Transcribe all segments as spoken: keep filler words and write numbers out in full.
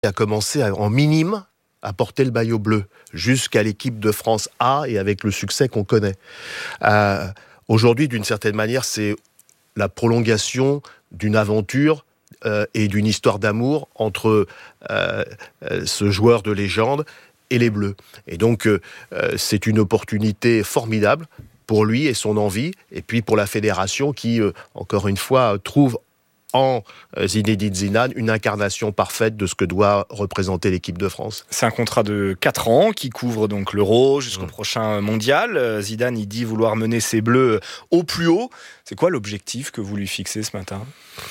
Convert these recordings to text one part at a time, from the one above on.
a commencé à, en minime à porter le maillot bleu jusqu'à l'équipe de France A et avec le succès qu'on connaît. Euh, aujourd'hui, d'une certaine manière, c'est la prolongation d'une aventure euh, et d'une histoire d'amour entre euh, euh, ce joueur de légende et les Bleus. Et donc, euh, c'est une opportunité formidable pour lui et son envie, et puis pour la fédération qui, euh, encore une fois, trouve en Zinedine Zidane une incarnation parfaite de ce que doit représenter l'équipe de France. C'est un contrat de quatre ans qui couvre donc l'Euro jusqu'au mmh. prochain mondial. Zidane, il dit vouloir mener ses Bleus au plus haut. C'est quoi l'objectif que vous lui fixez ce matin ?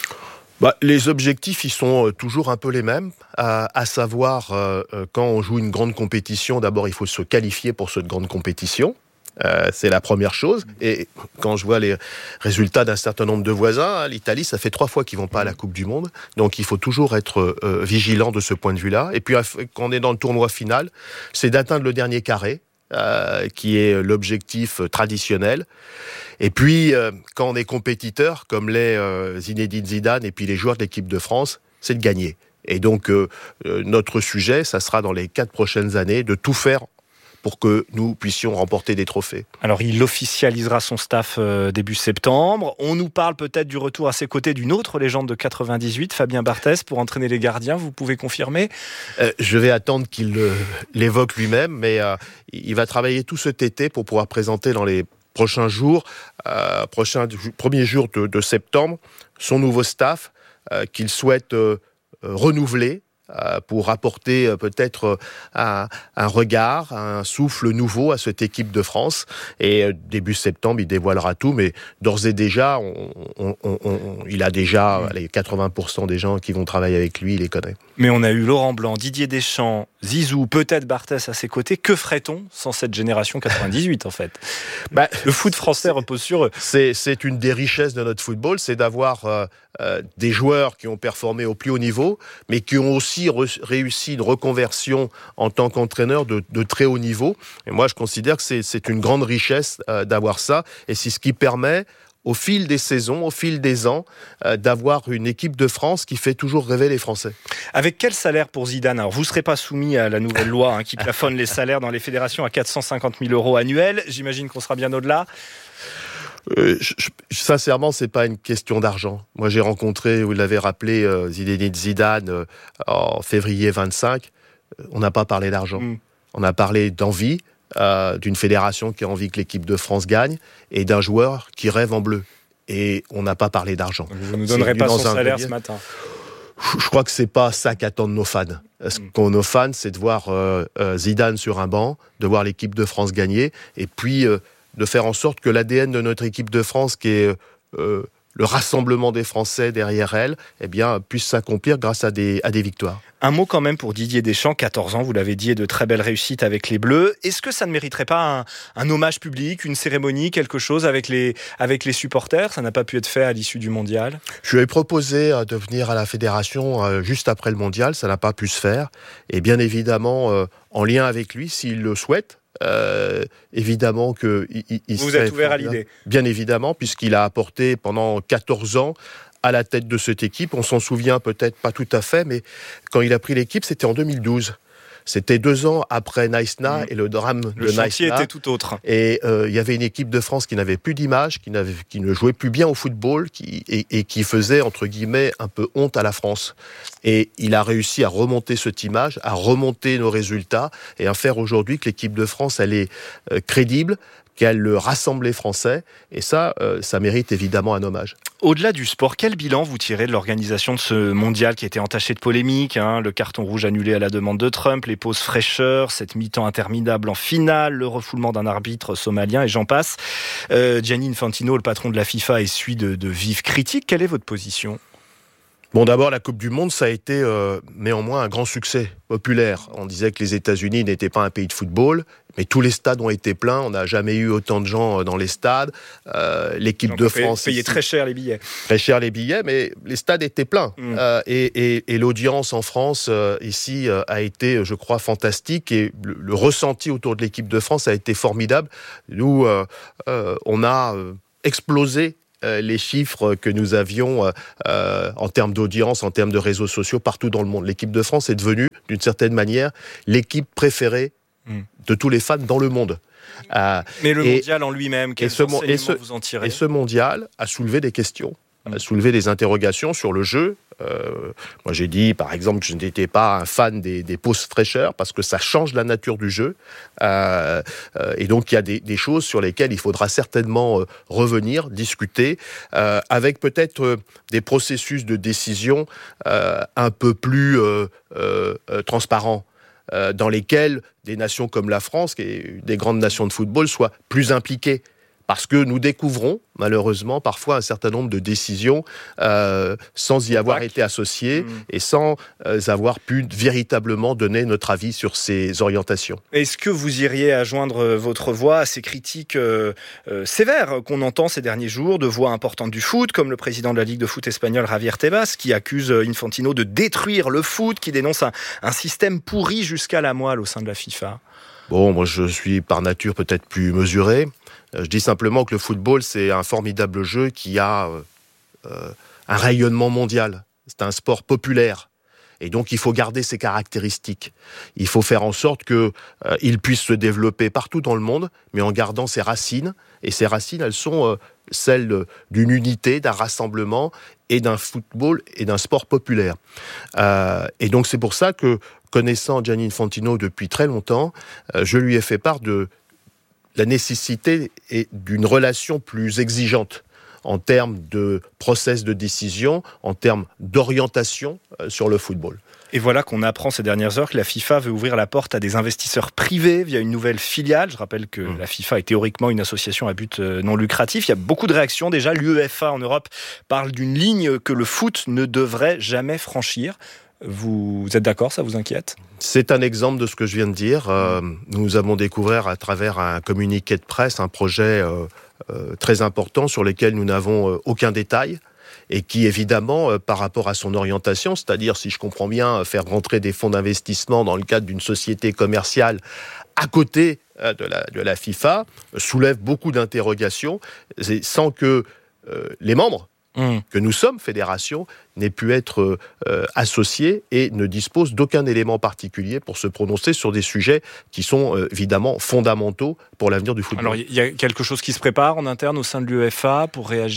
Bah, les objectifs, ils sont toujours un peu les mêmes, à, à savoir, euh, quand on joue une grande compétition, d'abord il faut se qualifier pour cette grande compétition. Euh, c'est la première chose. Et quand je vois les résultats d'un certain nombre de voisins, l'Italie, ça fait trois fois qu'ils vont pas à la Coupe du Monde. Donc il faut toujours être euh, vigilant de ce point de vue-là. Et puis quand on est dans le tournoi final, c'est d'atteindre le dernier carré, euh, qui est l'objectif traditionnel. Et puis euh, quand on est compétiteur, comme l'est euh, Zinedine Zidane et puis les joueurs de l'équipe de France, c'est de gagner. Et donc euh, notre sujet, ça sera dans les quatre prochaines années de tout faire pour que nous puissions remporter des trophées. Alors, il officialisera son staff euh, début septembre. On nous parle peut-être du retour à ses côtés d'une autre légende de quatre-vingt-dix-huit, Fabien Barthez, pour entraîner les gardiens. Vous pouvez confirmer ? euh, Je vais attendre qu'il euh, l'évoque lui-même, mais euh, il va travailler tout cet été pour pouvoir présenter dans les prochains jours, euh, prochains premiers jours de, de septembre, son nouveau staff euh, qu'il souhaite euh, renouveler, pour apporter peut-être un, un regard, un souffle nouveau à cette équipe de France. Et début septembre, il dévoilera tout, mais d'ores et déjà, on, on, on, on, il a déjà les quatre-vingts pour cent des gens qui vont travailler avec lui, il les connaît. Mais on a eu Laurent Blanc, Didier Deschamps, Zizou, peut-être Barthez à ses côtés. Que ferait-on sans cette génération quatre-vingt-dix-huit, en fait ? bah, Le foot français repose sur eux. C'est, c'est une des richesses de notre football, c'est d'avoir euh, euh, des joueurs qui ont performé au plus haut niveau, mais qui ont aussi re- réussi une reconversion en tant qu'entraîneur de, de très haut niveau. Et moi, je considère que c'est, c'est une grande richesse euh, d'avoir ça, et c'est ce qui permet, au fil des saisons, au fil des ans, euh, d'avoir une équipe de France qui fait toujours rêver les Français. Avec quel salaire pour Zidane ? Alors, vous ne serez pas soumis à la nouvelle loi hein, qui plafonne les salaires dans les fédérations à quatre cent cinquante mille euros annuels. J'imagine qu'on sera bien au-delà. Euh, je, je, sincèrement, c'est pas une question d'argent. Moi, j'ai rencontré, vous l'avez rappelé, euh, Zinedine Zidane euh, en février vingt-cinq. Euh, on n'a pas parlé d'argent. Mm. On a parlé d'envie, euh, d'une fédération qui a envie que l'équipe de France gagne et d'un joueur qui rêve en bleu. Et on n'a pas parlé d'argent. Donc vous ne nous donnerez pas son salaire ce matin ? Je crois que c'est pas ça qu'attendent nos fans. Ce qu'on nos fans, c'est de voir euh, euh, Zidane sur un banc, de voir l'équipe de France gagner, et puis euh, de faire en sorte que l'A D N de notre équipe de France, qui est euh, le rassemblement des Français derrière elle, eh bien, puisse s'accomplir grâce à des, à des victoires. Un mot quand même pour Didier Deschamps, quatorze ans, vous l'avez dit, et de très belles réussites avec les Bleus. Est-ce que ça ne mériterait pas un, un hommage public, une cérémonie, quelque chose avec les, avec les supporters ? Ça n'a pas pu être fait à l'issue du mondial. Je lui ai proposé de venir à la fédération juste après le mondial, ça n'a pas pu se faire. Et bien évidemment, en lien avec lui, s'il le souhaite, Euh, évidemment que il, il vous êtes ouvert à l'idée. Bien évidemment, puisqu'il a apporté pendant quatorze ans à la tête de cette équipe. On s'en souvient peut-être pas tout à fait, mais quand il a pris l'équipe, c'était en deux mille douze. C'était deux ans après Naïsna mmh. et le drame le de Naïsna. Le chantier était tout autre. Et euh, il y avait une équipe de France qui n'avait plus d'image, qui, n'avait, qui ne jouait plus bien au football qui, et, et qui faisait, entre guillemets, un peu honte à la France. Et il a réussi à remonter cette image, à remonter nos résultats et à faire aujourd'hui que l'équipe de France, elle est euh, crédible, qu'elle rassemble les Français. Et ça, euh, ça mérite évidemment un hommage. Au-delà du sport, quel bilan vous tirez de l'organisation de ce mondial qui a été entaché de polémiques, hein, le carton rouge annulé à la demande de Trump, les pauses fraîcheur, cette mi-temps interminable en finale, le refoulement d'un arbitre somalien et j'en passe. Euh, Gianni Infantino, le patron de la FIFA, essuie de, de vives critiques. Quelle est votre position ? Bon, d'abord, la Coupe du Monde, ça a été euh, néanmoins un grand succès populaire. On disait que les États-Unis n'étaient pas un pays de football, mais tous les stades ont été pleins. On n'a jamais eu autant de gens dans les stades. Euh, l'équipe Donc de France payait très cher les billets. Très cher les billets, mais les stades étaient pleins. Mmh. Euh, et, et, et l'audience en France euh, ici euh, a été, je crois, fantastique. Et le, le ressenti autour de l'équipe de France a été formidable. Nous, euh, euh, on a euh, explosé euh, les chiffres que nous avions euh, euh, en termes d'audience, en termes de réseaux sociaux partout dans le monde. L'équipe de France est devenue, d'une certaine manière, l'équipe préférée mmh. de tous les fans dans le monde. Euh, Mais le et, mondial en lui-même, quels enseignements et ce, vous en tirez ? Et ce mondial a soulevé des questions, mmh. a soulevé des interrogations sur le jeu. Euh, moi j'ai dit par exemple que je n'étais pas un fan des, des pauses fraîcheurs parce que ça change la nature du jeu euh, euh, et donc il y a des, des choses sur lesquelles il faudra certainement euh, revenir, discuter euh, avec peut-être euh, des processus de décision euh, un peu plus euh, euh, euh, transparents euh, dans lesquels des nations comme la France, qui est une des grandes nations de football, soient plus impliquées. Parce que nous découvrons, malheureusement, parfois un certain nombre de décisions euh, sans y avoir été associés mmh. et sans euh, avoir pu véritablement donner notre avis sur ces orientations. Est-ce que vous iriez à joindre votre voix à ces critiques euh, euh, sévères qu'on entend ces derniers jours de voix importantes du foot, comme le président de la Ligue de foot espagnole, Javier Tebas, qui accuse Infantino de détruire le foot, qui dénonce un, un système pourri jusqu'à la moelle au sein de la FIFA ? Bon, moi je suis par nature peut-être plus mesuré. Je dis simplement que le football, c'est un formidable jeu qui a euh, un rayonnement mondial. C'est un sport populaire. Et donc, il faut garder ses caractéristiques. Il faut faire en sorte qu'il euh, puisse se développer partout dans le monde, mais en gardant ses racines. Et ces racines, elles sont euh, celles d'une unité, d'un rassemblement et d'un football et d'un sport populaire. Euh, et donc, c'est pour ça que, connaissant Gianni Infantino depuis très longtemps, euh, je lui ai fait part de la nécessité est d'une relation plus exigeante en termes de process de décision, en termes d'orientation sur le football. Et voilà qu'on apprend ces dernières heures que la FIFA veut ouvrir la porte à des investisseurs privés via une nouvelle filiale. Je rappelle que mmh. la FIFA est théoriquement une association à but non lucratif. Il y a beaucoup de réactions déjà. L'UEFA en Europe parle d'une ligne que le foot ne devrait jamais franchir. Vous êtes d'accord, ça vous inquiète ? C'est un exemple de ce que je viens de dire. Euh, nous avons découvert à travers un communiqué de presse un projet euh, euh, très important sur lequel nous n'avons euh, aucun détail et qui évidemment, euh, par rapport à son orientation, c'est-à-dire, si je comprends bien, faire rentrer des fonds d'investissement dans le cadre d'une société commerciale à côté euh, de, la, de la FIFA, soulève beaucoup d'interrogations sans que euh, les membres Mmh. que nous sommes fédération, n'ait pu être euh, associé et ne dispose d'aucun élément particulier pour se prononcer sur des sujets qui sont euh, évidemment fondamentaux pour l'avenir du football. Alors il y a quelque chose qui se prépare en interne au sein de l'UEFA pour réagir ?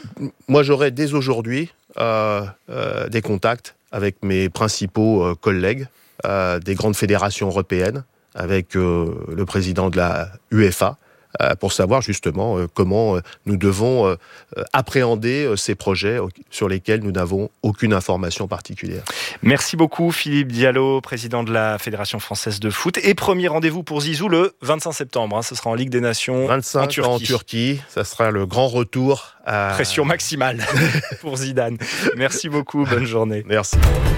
Moi j'aurai dès aujourd'hui euh, euh, des contacts avec mes principaux euh, collègues euh, des grandes fédérations européennes, avec euh, le président de la UEFA, pour savoir justement euh, comment euh, nous devons euh, appréhender euh, ces projets sur lesquels nous n'avons aucune information particulière. Merci beaucoup Philippe Diallo, président de la Fédération française de foot. Et premier rendez-vous pour Zizou le vingt-cinq septembre. Hein, ce sera en Ligue des Nations vingt-cinq en Turquie. En Turquie, ça sera le grand retour. À... Pression maximale pour Zidane. Merci beaucoup, bonne journée. Merci.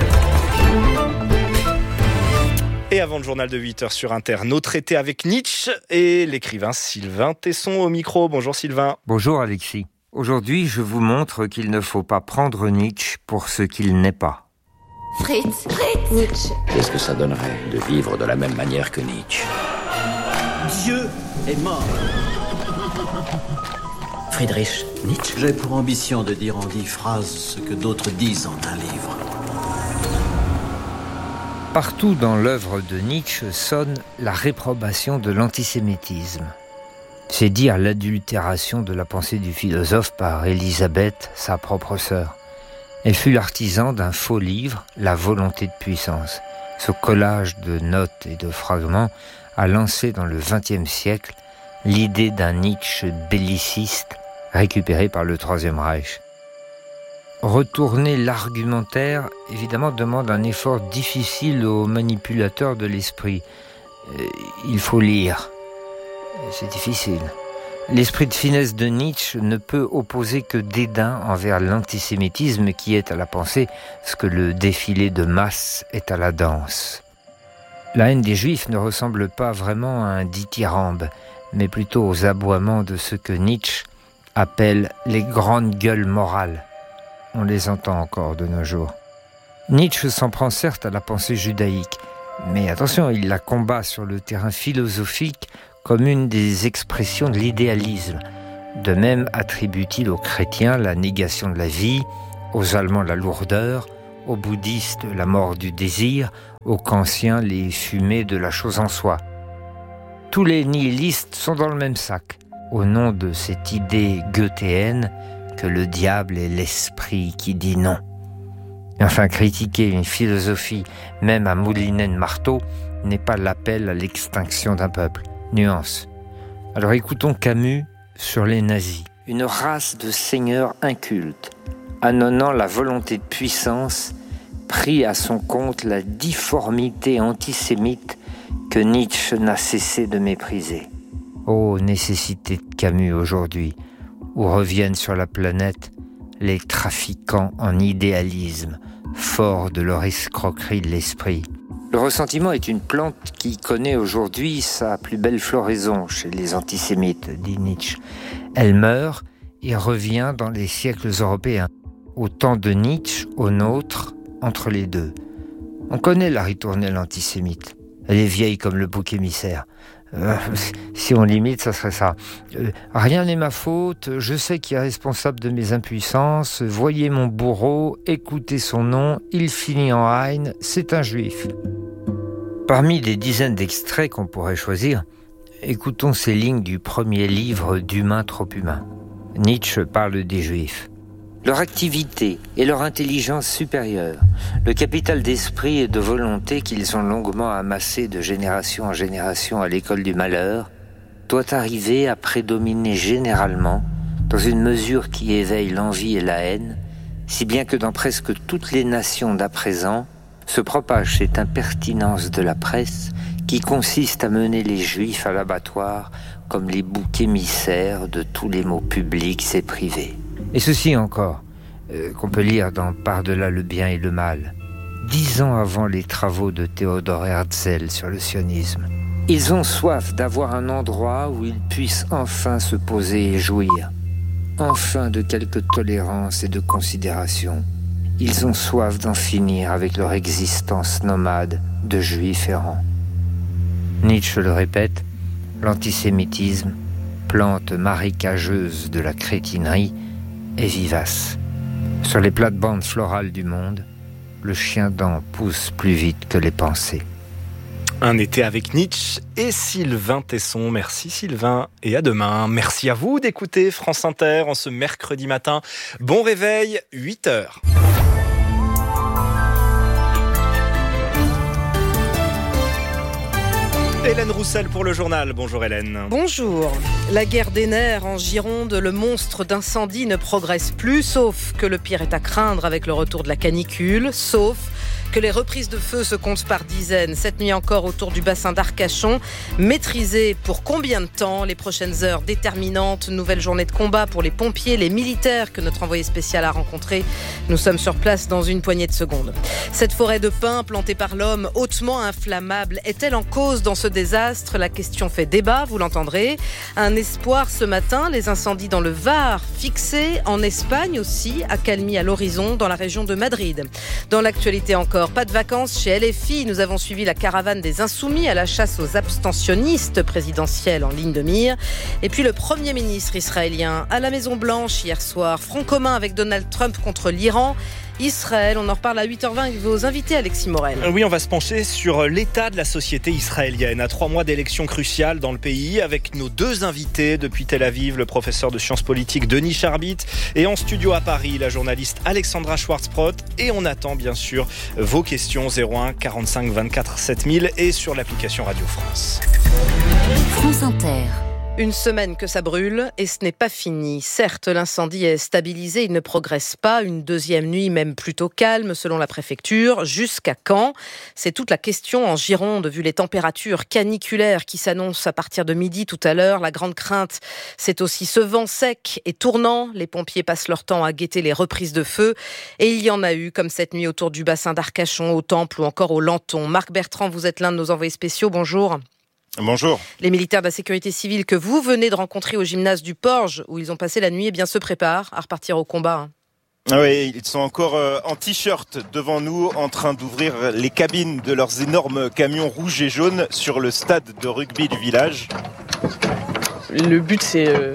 Et avant le journal de huit heures sur Inter, nos traités avec Nietzsche et l'écrivain Sylvain Tesson au micro. Bonjour Sylvain. Bonjour Alexis. Aujourd'hui, je vous montre qu'il ne faut pas prendre Nietzsche pour ce qu'il n'est pas. Fritz, Fritz, Nietzsche. Qu'est-ce que ça donnerait de vivre de la même manière que Nietzsche ? Dieu est mort. Friedrich Nietzsche. J'ai pour ambition de dire en dix phrases ce que d'autres disent en un livre. Partout dans l'œuvre de Nietzsche sonne la réprobation de l'antisémitisme. C'est dire l'adultération de la pensée du philosophe par Élisabeth, sa propre sœur. Elle fut l'artisan d'un faux livre, La volonté de puissance. Ce collage de notes et de fragments a lancé dans le vingtième siècle l'idée d'un Nietzsche belliciste récupéré par le Troisième Reich. Retourner l'argumentaire, évidemment, demande un effort difficile aux manipulateurs de l'esprit. Euh, il faut lire. C'est difficile. L'esprit de finesse de Nietzsche ne peut opposer que dédain envers l'antisémitisme qui est à la pensée ce que le défilé de masse est à la danse. La haine des Juifs ne ressemble pas vraiment à un dithyrambe, mais plutôt aux aboiements de ce que Nietzsche appelle les grandes gueules morales. On les entend encore de nos jours. Nietzsche s'en prend certes à la pensée judaïque, mais attention, il la combat sur le terrain philosophique comme une des expressions de l'idéalisme. De même attribue-t-il aux chrétiens la négation de la vie, aux Allemands la lourdeur, aux bouddhistes la mort du désir, aux kantiens les fumées de la chose en soi. Tous les nihilistes sont dans le même sac, au nom de cette idée goethéenne que le diable est l'esprit qui dit non. Enfin, critiquer une philosophie, même à moulinet de marteau, n'est pas l'appel à l'extinction d'un peuple. Nuance. Alors écoutons Camus sur les nazis. Une race de seigneurs incultes, annonnant la volonté de puissance, prit à son compte la difformité antisémite que Nietzsche n'a cessé de mépriser. Ô nécessité de Camus aujourd'hui, où reviennent sur la planète les trafiquants en idéalisme, forts de leur escroquerie de l'esprit. Le ressentiment est une plante qui connaît aujourd'hui sa plus belle floraison chez les antisémites, dit Nietzsche. Elle meurt et revient dans les siècles européens, au temps de Nietzsche, au nôtre, entre les deux. On connaît la ritournelle antisémite. Elle est vieille comme le bouc émissaire. Euh, si on limite, ça serait ça. Euh, rien n'est ma faute, je sais qui est responsable de mes impuissances, voyez mon bourreau, écoutez son nom, il finit en haine, c'est un juif. Parmi des dizaines d'extraits qu'on pourrait choisir, écoutons ces lignes du premier livre d'Humain trop humain. Nietzsche parle des juifs. Leur activité et leur intelligence supérieure, le capital d'esprit et de volonté qu'ils ont longuement amassé de génération en génération à l'école du malheur, doit arriver à prédominer généralement dans une mesure qui éveille l'envie et la haine, si bien que dans presque toutes les nations d'à présent se propage cette impertinence de la presse qui consiste à mener les juifs à l'abattoir comme les boucs émissaires de tous les maux publics et privés. Et ceci encore, euh, qu'on peut lire dans Par-delà le bien et le mal, dix ans avant les travaux de Théodore Herzl sur le sionisme. Ils ont soif d'avoir un endroit où ils puissent enfin se poser et jouir, enfin de quelque tolérance et de considération. Ils ont soif d'en finir avec leur existence nomade de juifs errants. Nietzsche le répète, l'antisémitisme, plante marécageuse de la crétinerie, est vivace. Sur les plates-bandes florales du monde, le chien-dent pousse plus vite que les pensées. Un été avec Nietzsche et Sylvain Tesson. Merci Sylvain et à demain. Merci à vous d'écouter France Inter en ce mercredi matin. Bon réveil, huit heures. Hélène Roussel pour le journal. Bonjour Hélène. Bonjour. La guerre des nerfs en Gironde, le monstre d'incendie ne progresse plus, sauf que le pire est à craindre avec le retour de la canicule, sauf que les reprises de feu se comptent par dizaines. Cette nuit encore autour du bassin d'Arcachon. Maîtrisé pour combien de temps? Les prochaines heures déterminantes. Nouvelle journée de combat pour les pompiers, les militaires que notre envoyé spécial a rencontrés. Nous sommes sur place dans une poignée de secondes. Cette forêt de pins plantée par l'homme, hautement inflammable, est-elle en cause dans ce désastre? La question fait débat, vous l'entendrez. Un espoir ce matin, les incendies dans le Var, fixés en Espagne aussi, accalmis à l'horizon dans la région de Madrid. Dans l'actualité encore, pas de vacances chez L F I. Nous avons suivi la caravane des Insoumis à la chasse aux abstentionnistes présidentiels en ligne de mire. Et puis le Premier ministre israélien à la Maison-Blanche hier soir. Front commun avec Donald Trump contre l'Iran. Israël, on en reparle à huit heures vingt avec vos invités, Alexis Morel. Oui, on va se pencher sur l'état de la société israélienne à trois mois d'élections cruciales dans le pays avec nos deux invités depuis Tel Aviv, le professeur de sciences politiques Denis Charbit et en studio à Paris, la journaliste Alexandra Schwarzbrot. Et on attend bien sûr vos questions zéro un quarante-cinq vingt-quatre sept mille et sur l'application Radio France. France Inter. Une semaine que ça brûle et ce n'est pas fini. Certes, l'incendie est stabilisé, il ne progresse pas. Une deuxième nuit même plutôt calme selon la préfecture. Jusqu'à quand? C'est toute la question en Gironde vu les températures caniculaires qui s'annoncent à partir de midi tout à l'heure. La grande crainte, c'est aussi ce vent sec et tournant. Les pompiers passent leur temps à guetter les reprises de feu. Et il y en a eu, comme cette nuit autour du bassin d'Arcachon, au Temple ou encore au Lenton. Marc Bertrand, vous êtes l'un de nos envoyés spéciaux. Bonjour. Bonjour. Les militaires de la sécurité civile que vous venez de rencontrer au gymnase du Porge, où ils ont passé la nuit, eh bien se préparent à repartir au combat. Oui, ils sont encore euh, en t-shirt devant nous, en train d'ouvrir les cabines de leurs énormes camions rouges et jaunes sur le stade de rugby du village. Le but, c'est euh, de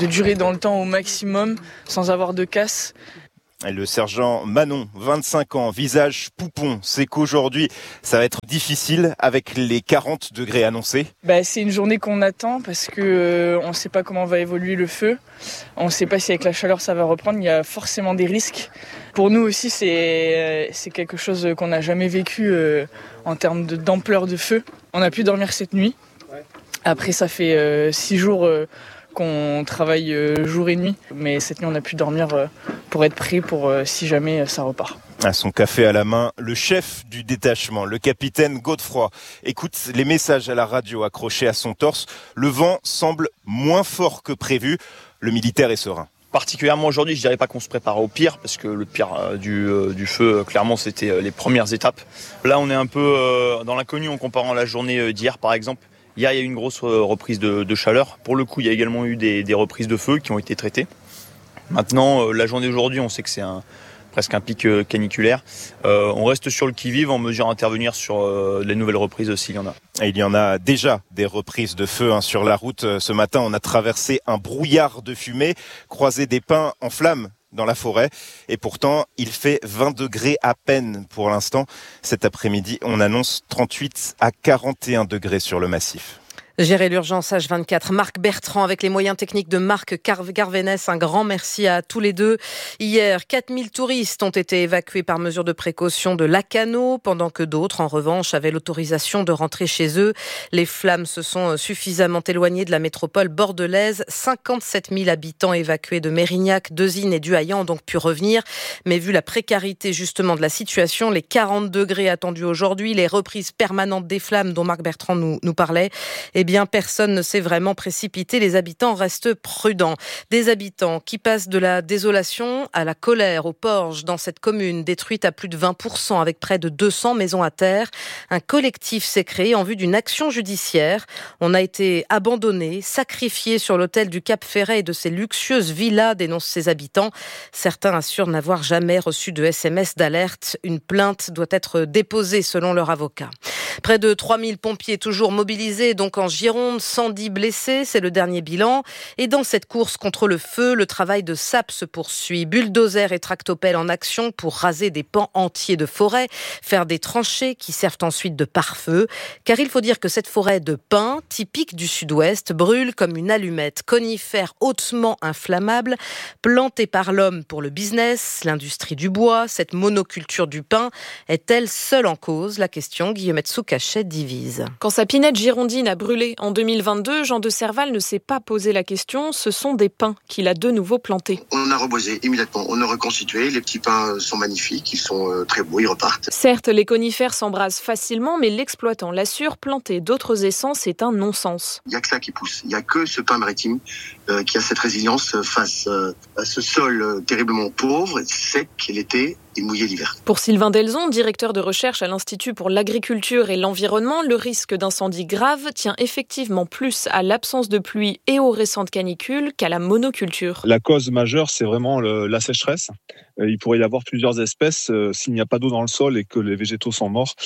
de durer dans le temps au maximum sans avoir de casse. Et le sergent Manon, vingt-cinq ans, visage poupon, c'est qu'aujourd'hui, ça va être difficile avec les quarante degrés annoncés. Bah, c'est une journée qu'on attend parce que euh, on ne sait pas comment va évoluer le feu. On ne sait pas si avec la chaleur ça va reprendre. Il y a forcément des risques. Pour nous aussi, c'est, euh, c'est quelque chose qu'on n'a jamais vécu euh, en termes de, d'ampleur de feu. On a pu dormir cette nuit. Après, ça fait euh, six jours... Euh, qu'on travaille jour et nuit, mais cette nuit on a pu dormir pour être prêt pour si jamais ça repart. À son café à la main, le chef du détachement, le capitaine Godefroy, écoute les messages à la radio accrochés à son torse. Le vent semble moins fort que prévu. Le militaire est serein. Particulièrement aujourd'hui, je dirais pas qu'on se prépare au pire, parce que le pire euh, du, euh, du feu, euh, clairement, c'était euh, les premières étapes. Là, on est un peu euh, dans l'inconnu en comparant la journée d'hier, par exemple. Hier, il y a eu une grosse reprise de, de chaleur. Pour le coup, il y a également eu des, des reprises de feu qui ont été traitées. Maintenant, la journée d'aujourd'hui, on sait que c'est un, presque un pic caniculaire. Euh, on reste sur le qui-vive en mesure d'intervenir sur euh, les nouvelles reprises s'il y en a. Et il y en a déjà des reprises de feu hein, sur la route. Ce matin, on a traversé un brouillard de fumée, croisé des pins en flammes dans la forêt. Et pourtant, il fait vingt degrés à peine pour l'instant. Cet après-midi, on annonce trente-huit à quarante et un degrés sur le massif. Gérer l'urgence H vingt-quatre. Marc Bertrand avec les moyens techniques de Marc Garvenès. Un grand merci à tous les deux. Hier, quatre mille touristes ont été évacués par mesure de précaution de Lacanau, pendant que d'autres, en revanche, avaient l'autorisation de rentrer chez eux. Les flammes se sont suffisamment éloignées de la métropole bordelaise. cinquante-sept mille habitants évacués de Mérignac, d'Euzines et du Haillan ont donc pu revenir. Mais vu la précarité justement de la situation, les quarante degrés attendus aujourd'hui, les reprises permanentes des flammes dont Marc Bertrand nous, nous parlait, eh bien, personne ne s'est vraiment précipité. Les habitants restent prudents. Des habitants qui passent de la désolation à la colère au Porge, dans cette commune détruite à plus de vingt pour cent avec près de deux cents maisons à terre. Un collectif s'est créé en vue d'une action judiciaire. On a été abandonné, sacrifié sur l'autel du Cap Ferret et de ses luxueuses villas, dénoncent ses habitants. Certains assurent n'avoir jamais reçu de S M S d'alerte. Une plainte doit être déposée selon leur avocat. Près de trois mille pompiers toujours mobilisés, donc en Gironde, cent dix blessés, c'est le dernier bilan. Et dans cette course contre le feu, le travail de S A P se poursuit. Bulldozer et tractopelles en action pour raser des pans entiers de forêt, faire des tranchées qui servent ensuite de pare-feu. Car il faut dire que cette forêt de pins, typique du sud-ouest, brûle comme une allumette. Conifère hautement inflammable, plantée par l'homme pour le business, l'industrie du bois, cette monoculture du pin est-elle seule en cause? La question, Guillemette Soucachet divise. Quand sa pinette girondine a brûlé en deux mille vingt-deux, Jean de Serval ne s'est pas posé la question. Ce sont des pins qu'il a de nouveau plantés. On a reboisé immédiatement, on a reconstitué. Les petits pins sont magnifiques, ils sont très beaux, ils repartent. Certes, les conifères s'embrasent facilement, mais l'exploitant l'assure, planter d'autres essences est un non-sens. Il n'y a que ça qui pousse. Il n'y a que ce pin maritime euh, qui a cette résilience face euh, à ce sol euh, terriblement pauvre, sec l'été et mouillé l'hiver. Pour Sylvain Delzon, directeur de recherche à l'Institut pour l'agriculture et l'environnement, le risque d'incendie grave tient effectivement plus à l'absence de pluie et aux récentes canicules qu'à la monoculture. La cause majeure, c'est vraiment le, la sécheresse. Il pourrait y avoir plusieurs espèces. Euh, s'il n'y a pas d'eau dans le sol et que les végétaux sont morts,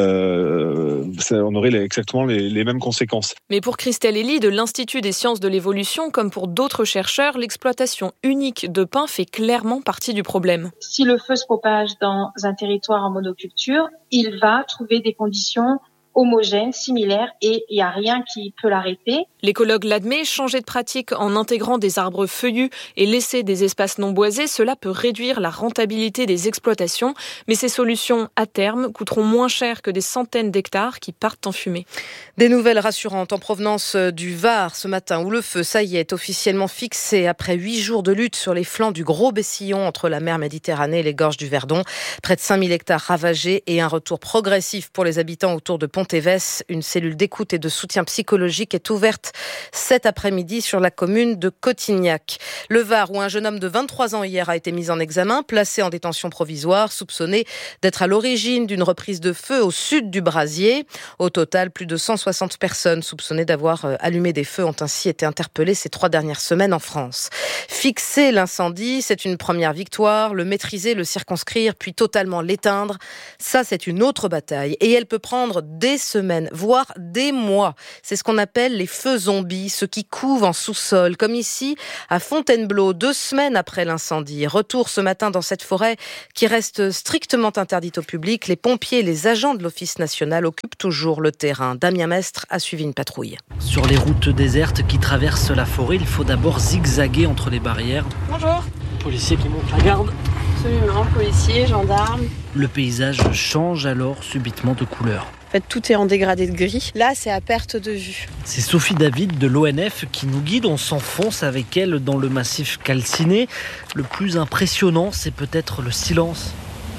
euh, ça, on aurait les, exactement les, les mêmes conséquences. Mais pour Christelle Elie de l'Institut des sciences de l'évolution, comme pour d'autres chercheurs, l'exploitation unique de pins fait clairement partie du problème. Si le feu se propage dans un territoire en monoculture, il va trouver des conditions homogène, similaire, et il n'y a rien qui peut l'arrêter. L'écologue l'admet, changer de pratique en intégrant des arbres feuillus et laisser des espaces non boisés, cela peut réduire la rentabilité des exploitations, mais ces solutions, à terme, coûteront moins cher que des centaines d'hectares qui partent en fumée. Des nouvelles rassurantes en provenance du Var ce matin, où le feu, ça y est, est officiellement fixé après huit jours de lutte sur les flancs du Gros Bessillon entre la mer Méditerranée et les gorges du Verdon. Près de cinq mille hectares ravagés et un retour progressif pour les habitants autour de Pont Pontévès. Une cellule d'écoute et de soutien psychologique est ouverte cet après-midi sur la commune de Cotignac. Le Var, où un jeune homme de vingt-trois ans hier a été mis en examen, placé en détention provisoire, soupçonné d'être à l'origine d'une reprise de feu au sud du Brasier. Au total, plus de cent soixante personnes soupçonnées d'avoir allumé des feux ont ainsi été interpellées ces trois dernières semaines en France. Fixer l'incendie, c'est une première victoire. Le maîtriser, le circonscrire, puis totalement l'éteindre, ça c'est une autre bataille. Et elle peut prendre des des semaines, voire des mois. C'est ce qu'on appelle les feux zombies, ceux qui couvent en sous-sol, comme ici à Fontainebleau, deux semaines après l'incendie. Retour ce matin dans cette forêt qui reste strictement interdite au public. Les pompiers et les agents de l'Office national occupent toujours le terrain. Damien Mestre a suivi une patrouille. Sur les routes désertes qui traversent la forêt, il faut d'abord zigzaguer entre les barrières. Bonjour. Policier qui monte la garde. Absolument, policier, gendarme. Le paysage change alors subitement de couleur. En fait, tout est en dégradé de gris. Là, c'est à perte de vue. C'est Sophie David de l'O N F qui nous guide. On s'enfonce avec elle dans le massif calciné. Le plus impressionnant, c'est peut-être le silence.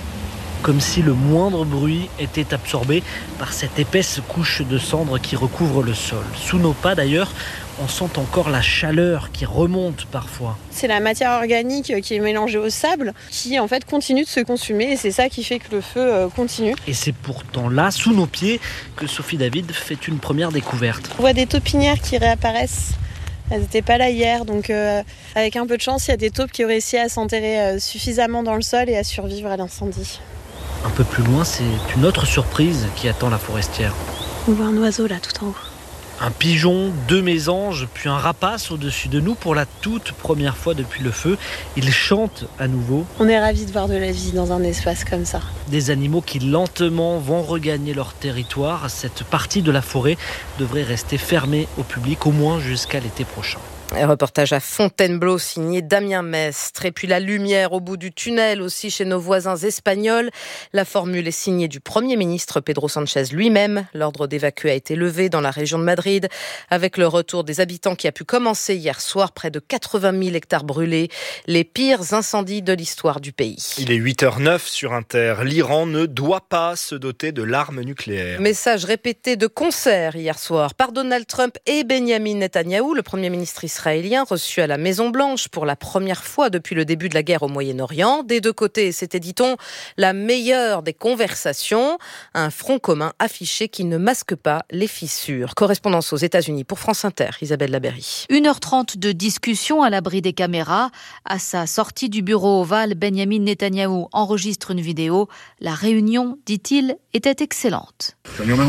Comme si le moindre bruit était absorbé par cette épaisse couche de cendres qui recouvre le sol. Sous nos pas d'ailleurs, on sent encore la chaleur qui remonte parfois. C'est la matière organique qui est mélangée au sable qui en fait continue de se consumer et c'est ça qui fait que le feu continue. Et c'est pourtant là, sous nos pieds, que Sophie David fait une première découverte. On voit des taupinières qui réapparaissent. Elles n'étaient pas là hier, donc euh, avec un peu de chance, il y a des taupes qui ont réussi à s'enterrer euh, suffisamment dans le sol et à survivre à l'incendie. Un peu plus loin, c'est une autre surprise qui attend la forestière. On voit un oiseau là, tout en haut. Un pigeon, deux mésanges, puis un rapace au-dessus de nous pour la toute première fois depuis le feu. Ils chantent à nouveau. On est ravis de voir de la vie dans un espace comme ça. Des animaux qui lentement vont regagner leur territoire. Cette partie de la forêt devrait rester fermée au public au moins jusqu'à l'été prochain. Un reportage à Fontainebleau signé Damien Mestre. Et puis la lumière au bout du tunnel aussi chez nos voisins espagnols. La formule est signée du Premier ministre Pedro Sánchez lui-même. L'ordre d'évacuer a été levé dans la région de Madrid avec le retour des habitants qui a pu commencer hier soir. Près de quatre-vingt mille hectares brûlés. Les pires incendies de l'histoire du pays. Il est huit heures neuf sur Inter. L'Iran ne doit pas se doter de l'arme nucléaire. Message répété de concert hier soir par Donald Trump et Benyamin Netanyahou, le Premier ministre israélien. Israélien reçu à la Maison-Blanche pour la première fois depuis le début de la guerre au Moyen-Orient. Des deux côtés, c'était, dit-on, la meilleure des conversations. Un front commun affiché qui ne masque pas les fissures. Correspondance aux États-Unis pour France Inter, Isabelle Laberry. une heure trente de discussion à l'abri des caméras. À sa sortie du bureau ovale, Benyamin Netanyahou enregistre une vidéo. La réunion, dit-il, était excellente.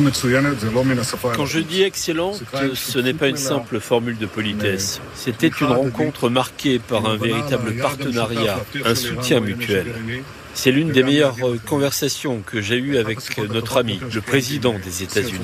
Quand je dis excellente, ce n'est pas une simple formule de politesse. C'était une rencontre marquée par un véritable partenariat, un soutien mutuel. C'est l'une des meilleures conversations que j'ai eues avec notre ami, le président des États-Unis.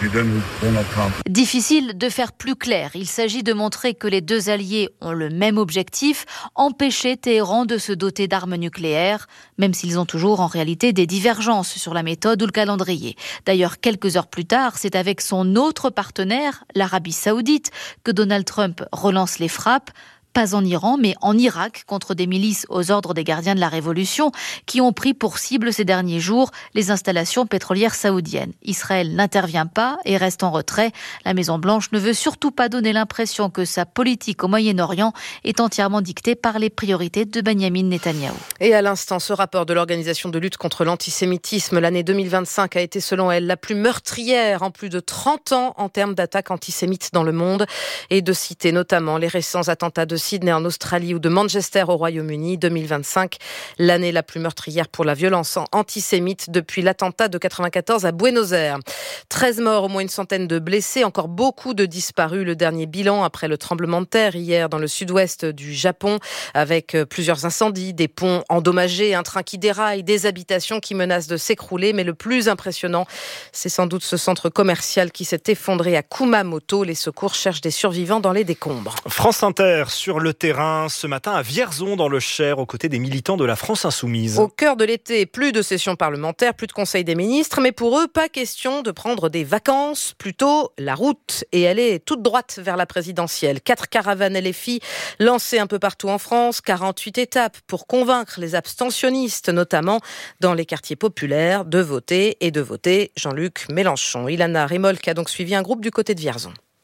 Difficile de faire plus clair. Il s'agit de montrer que les deux alliés ont le même objectif, empêcher Téhéran de se doter d'armes nucléaires, même s'ils ont toujours en réalité des divergences sur la méthode ou le calendrier. D'ailleurs, quelques heures plus tard, c'est avec son autre partenaire, l'Arabie Saoudite, que Donald Trump relance les frappes. Pas en Iran, mais en Irak, contre des milices aux ordres des gardiens de la Révolution, qui ont pris pour cible ces derniers jours les installations pétrolières saoudiennes. Israël n'intervient pas et reste en retrait. La Maison-Blanche ne veut surtout pas donner l'impression que sa politique au Moyen-Orient est entièrement dictée par les priorités de Benyamin Netanyahou. Et à l'instant, ce rapport de l'Organisation de lutte contre l'antisémitisme, l'année deux mille vingt-cinq a été, selon elle, la plus meurtrière en plus de trente ans en termes d'attaques antisémites dans le monde, et de citer notamment les récents attentats de Sydney en Australie ou de Manchester au Royaume-Uni. deux mille vingt-cinq, l'année la plus meurtrière pour la violence antisémite depuis l'attentat de quatre-vingt-quatorze à Buenos Aires. treize morts, au moins une centaine de blessés, encore beaucoup de disparus. Le dernier bilan après le tremblement de terre hier dans le sud-ouest du Japon, avec plusieurs incendies, des ponts endommagés, un train qui déraille, des habitations qui menacent de s'écrouler. Mais le plus impressionnant, c'est sans doute ce centre commercial qui s'est effondré à Kumamoto. Les secours cherchent des survivants dans les décombres. France Inter sur le terrain ce matin à Vierzon dans le Cher aux côtés des militants de la France Insoumise. Au cœur de l'été, plus de sessions parlementaires, plus de conseils des ministres, mais pour eux, pas question de prendre des vacances, plutôt la route. Et elle est toute droite vers la présidentielle. Quatre caravanes L F I lancées un peu partout en France, quarante-huit étapes pour convaincre les abstentionnistes, notamment dans les quartiers populaires, de voter et de voter Jean-Luc Mélenchon. Ilana Remolk a donc suivi un groupe du côté de Vierzon.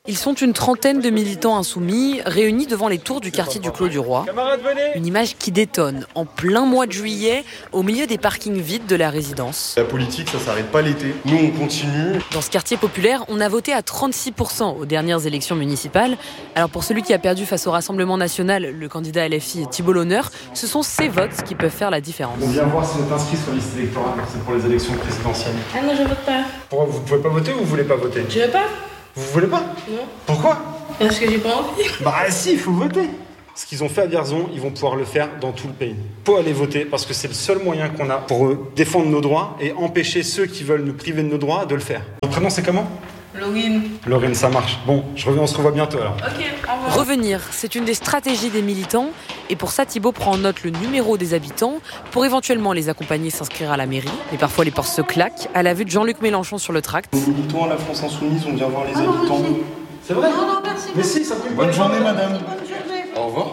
Ils sont une trentaine de militants insoumis réunis devant les tours du quartier du Clos du Roi. Une image qui détonne en plein mois de juillet, au milieu des parkings vides de la résidence. La politique, ça s'arrête pas l'été. Nous, on continue. Dans ce quartier populaire, on a voté à trente-six pour cent aux dernières élections municipales. Alors pour celui qui a perdu face au Rassemblement national, le candidat L F I Thibault Lonneur, ce sont ces votes qui peuvent faire la différence. On vient voir si vous êtes inscrit sur la liste électorale, c'est pour les élections présidentielles. Ah non, je vote pas. Pourquoi vous pouvez pas voter ou vous voulez pas voter? Je veux pas. Vous voulez pas? Non. Pourquoi? Parce que j'ai pas envie. Bah si, il faut voter. Ce qu'ils ont fait à Vierzon, ils vont pouvoir le faire dans tout le pays. Il faut aller voter parce que c'est le seul moyen qu'on a pour défendre nos droits et empêcher ceux qui veulent nous priver de nos droits de le faire. Votre prénom c'est comment? Laurine. Laurine, ça marche. Bon, je reviens, on se revoit bientôt alors. Ok, au revoir. Revenir, c'est une des stratégies des militants. Et pour ça, Thibault prend en note le numéro des habitants pour éventuellement les accompagner s'inscrire à la mairie. Mais parfois, les portes se claquent à la vue de Jean-Luc Mélenchon sur le tract. Les militants à la France Insoumise, on vient voir les ah, habitants. Non, c'est vrai? Non, non, merci. Mais si, ça peut. Bonne journée, madame. Bonne journée. Au revoir.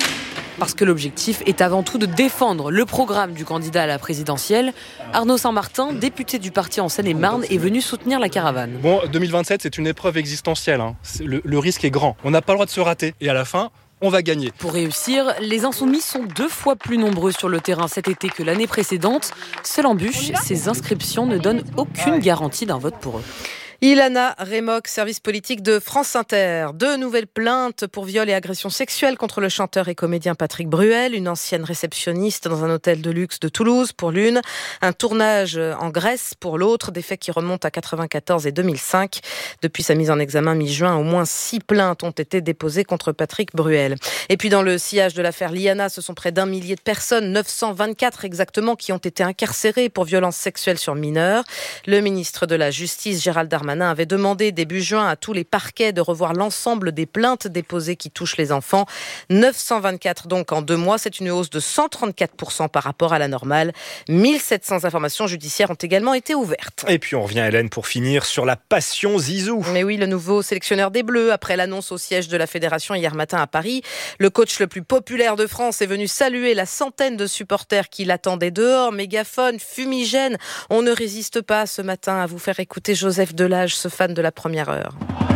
Parce que l'objectif est avant tout de défendre le programme du candidat à la présidentielle. Arnaud Saint-Martin, député du parti en Seine-et-Marne, est venu soutenir la caravane. Bon, deux mille vingt-sept, c'est une épreuve existentielle. Hein. Le, le risque est grand. On n'a pas le droit de se rater. Et à la fin, on va gagner. Pour réussir, les Insoumis sont deux fois plus nombreux sur le terrain cet été que l'année précédente. Seule embûche, ces inscriptions ne donnent aucune garantie d'un vote pour eux. Ilana Remoc, service politique de France Inter. Deux nouvelles plaintes pour viol et agression sexuelle contre le chanteur et comédien Patrick Bruel, une ancienne réceptionniste dans un hôtel de luxe de Toulouse pour l'une, un tournage en Grèce pour l'autre, des faits qui remontent à quatre-vingt-quatorze et deux mille cinq. Depuis sa mise en examen mi-juin, au moins six plaintes ont été déposées contre Patrick Bruel. Et puis dans le sillage de l'affaire Liana, ce sont près d'un millier de personnes, neuf cent vingt-quatre exactement, qui ont été incarcérées pour violences sexuelles sur mineurs. Le ministre de la Justice, Gérald Darmanin, avait demandé début juin à tous les parquets de revoir l'ensemble des plaintes déposées qui touchent les enfants. neuf cent vingt-quatre donc en deux mois, c'est une hausse de cent trente-quatre pour cent par rapport à la normale. mille sept cents informations judiciaires ont également été ouvertes. Et puis on revient, Hélène, pour finir sur la passion Zizou. Mais oui, le nouveau sélectionneur des Bleus, après l'annonce au siège de la fédération hier matin à Paris, le coach le plus populaire de France est venu saluer la centaine de supporters qui l'attendaient dehors. Mégaphone, fumigène. On ne résiste pas ce matin à vous faire écouter Joseph Delage, ce fan de la première heure.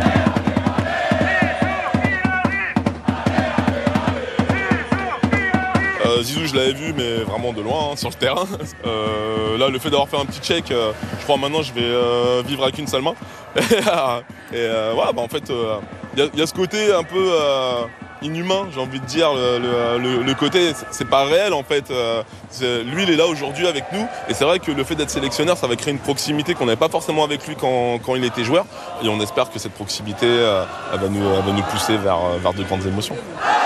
Euh, Zizou, je l'avais vu, mais vraiment de loin, hein, sur le terrain. Euh, là, le fait d'avoir fait un petit check, euh, je crois maintenant je vais euh, vivre avec une seule main. et euh, ouais, bah, en fait, il euh, y, y a ce côté un peu euh, inhumain, j'ai envie de dire. Le, le, le, le côté, c'est pas réel en fait. Euh, lui, il est là aujourd'hui avec nous. Et c'est vrai que le fait d'être sélectionneur, ça va créer une proximité qu'on n'avait pas forcément avec lui quand, quand il était joueur. Et on espère que cette proximité euh, elle va, nous, elle va nous pousser vers, vers de grandes émotions.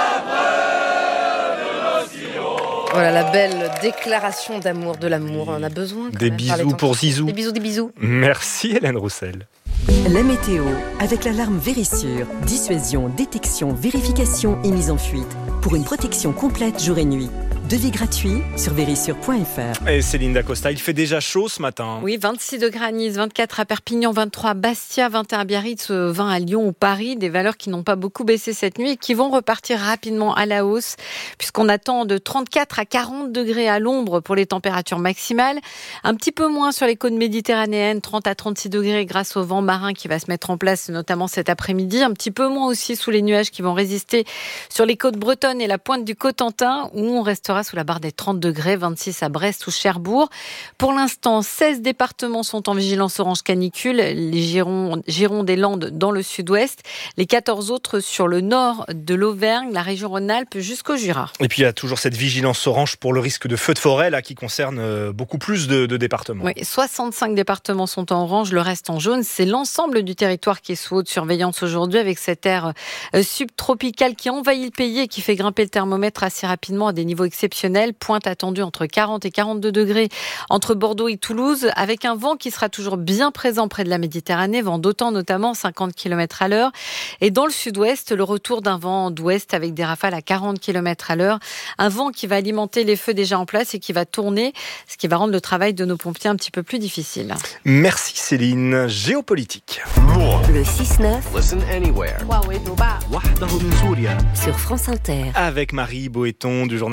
Voilà la belle déclaration d'amour, de l'amour. On en a besoin. Des même, bisous pour Zizou. Des bisous, des bisous. Merci Hélène Roussel. La météo avec l'alarme Vérissure. Dissuasion, détection, vérification et mise en fuite. Pour une protection complète jour et nuit. Devis gratuit sur vérissure point f r. Et Céline Dacosta, il fait déjà chaud ce matin. Oui, vingt-six degrés à Nice, vingt-quatre à Perpignan, vingt-trois à Bastia, vingt et un à Biarritz, vingt à Lyon ou Paris. Des valeurs qui n'ont pas beaucoup baissé cette nuit et qui vont repartir rapidement à la hausse puisqu'on attend de trente-quatre à quarante degrés à l'ombre pour les températures maximales. Un petit peu moins sur les côtes méditerranéennes, trente à trente-six degrés grâce au vent marin qui va se mettre en place notamment cet après-midi. Un petit peu moins aussi sous les nuages qui vont résister sur les côtes bretonnes et la pointe du Cotentin où on restera sous la barre des trente degrés, vingt-six à Brest ou Cherbourg. Pour l'instant, seize départements sont en vigilance orange canicule, les Gironde, Gironde et Landes dans le sud-ouest, les quatorze autres sur le nord de l'Auvergne, la région Rhône-Alpes jusqu'au Jura. Et puis il y a toujours cette vigilance orange pour le risque de feu de forêt là, qui concerne beaucoup plus de, de départements. Oui, soixante-cinq départements sont en orange, le reste en jaune. C'est l'ensemble du territoire qui est sous haute surveillance aujourd'hui avec cet air subtropical qui envahit le pays et qui fait grimper le thermomètre assez rapidement à des niveaux exceptionnels. Pointe attendue entre quarante et quarante-deux degrés entre Bordeaux et Toulouse, avec un vent qui sera toujours bien présent près de la Méditerranée, vent d'autant notamment cinquante kilomètres à l'heure. Et dans le sud-ouest, le retour d'un vent d'ouest avec des rafales à quarante kilomètres à l'heure. Un vent qui va alimenter les feux déjà en place et qui va tourner, ce qui va rendre le travail de nos pompiers un petit peu plus difficile. Merci Céline. Géopolitique. Le six neuf. Listen anywhere. Sur France Inter. Avec Marie Boéton du journal La Croix.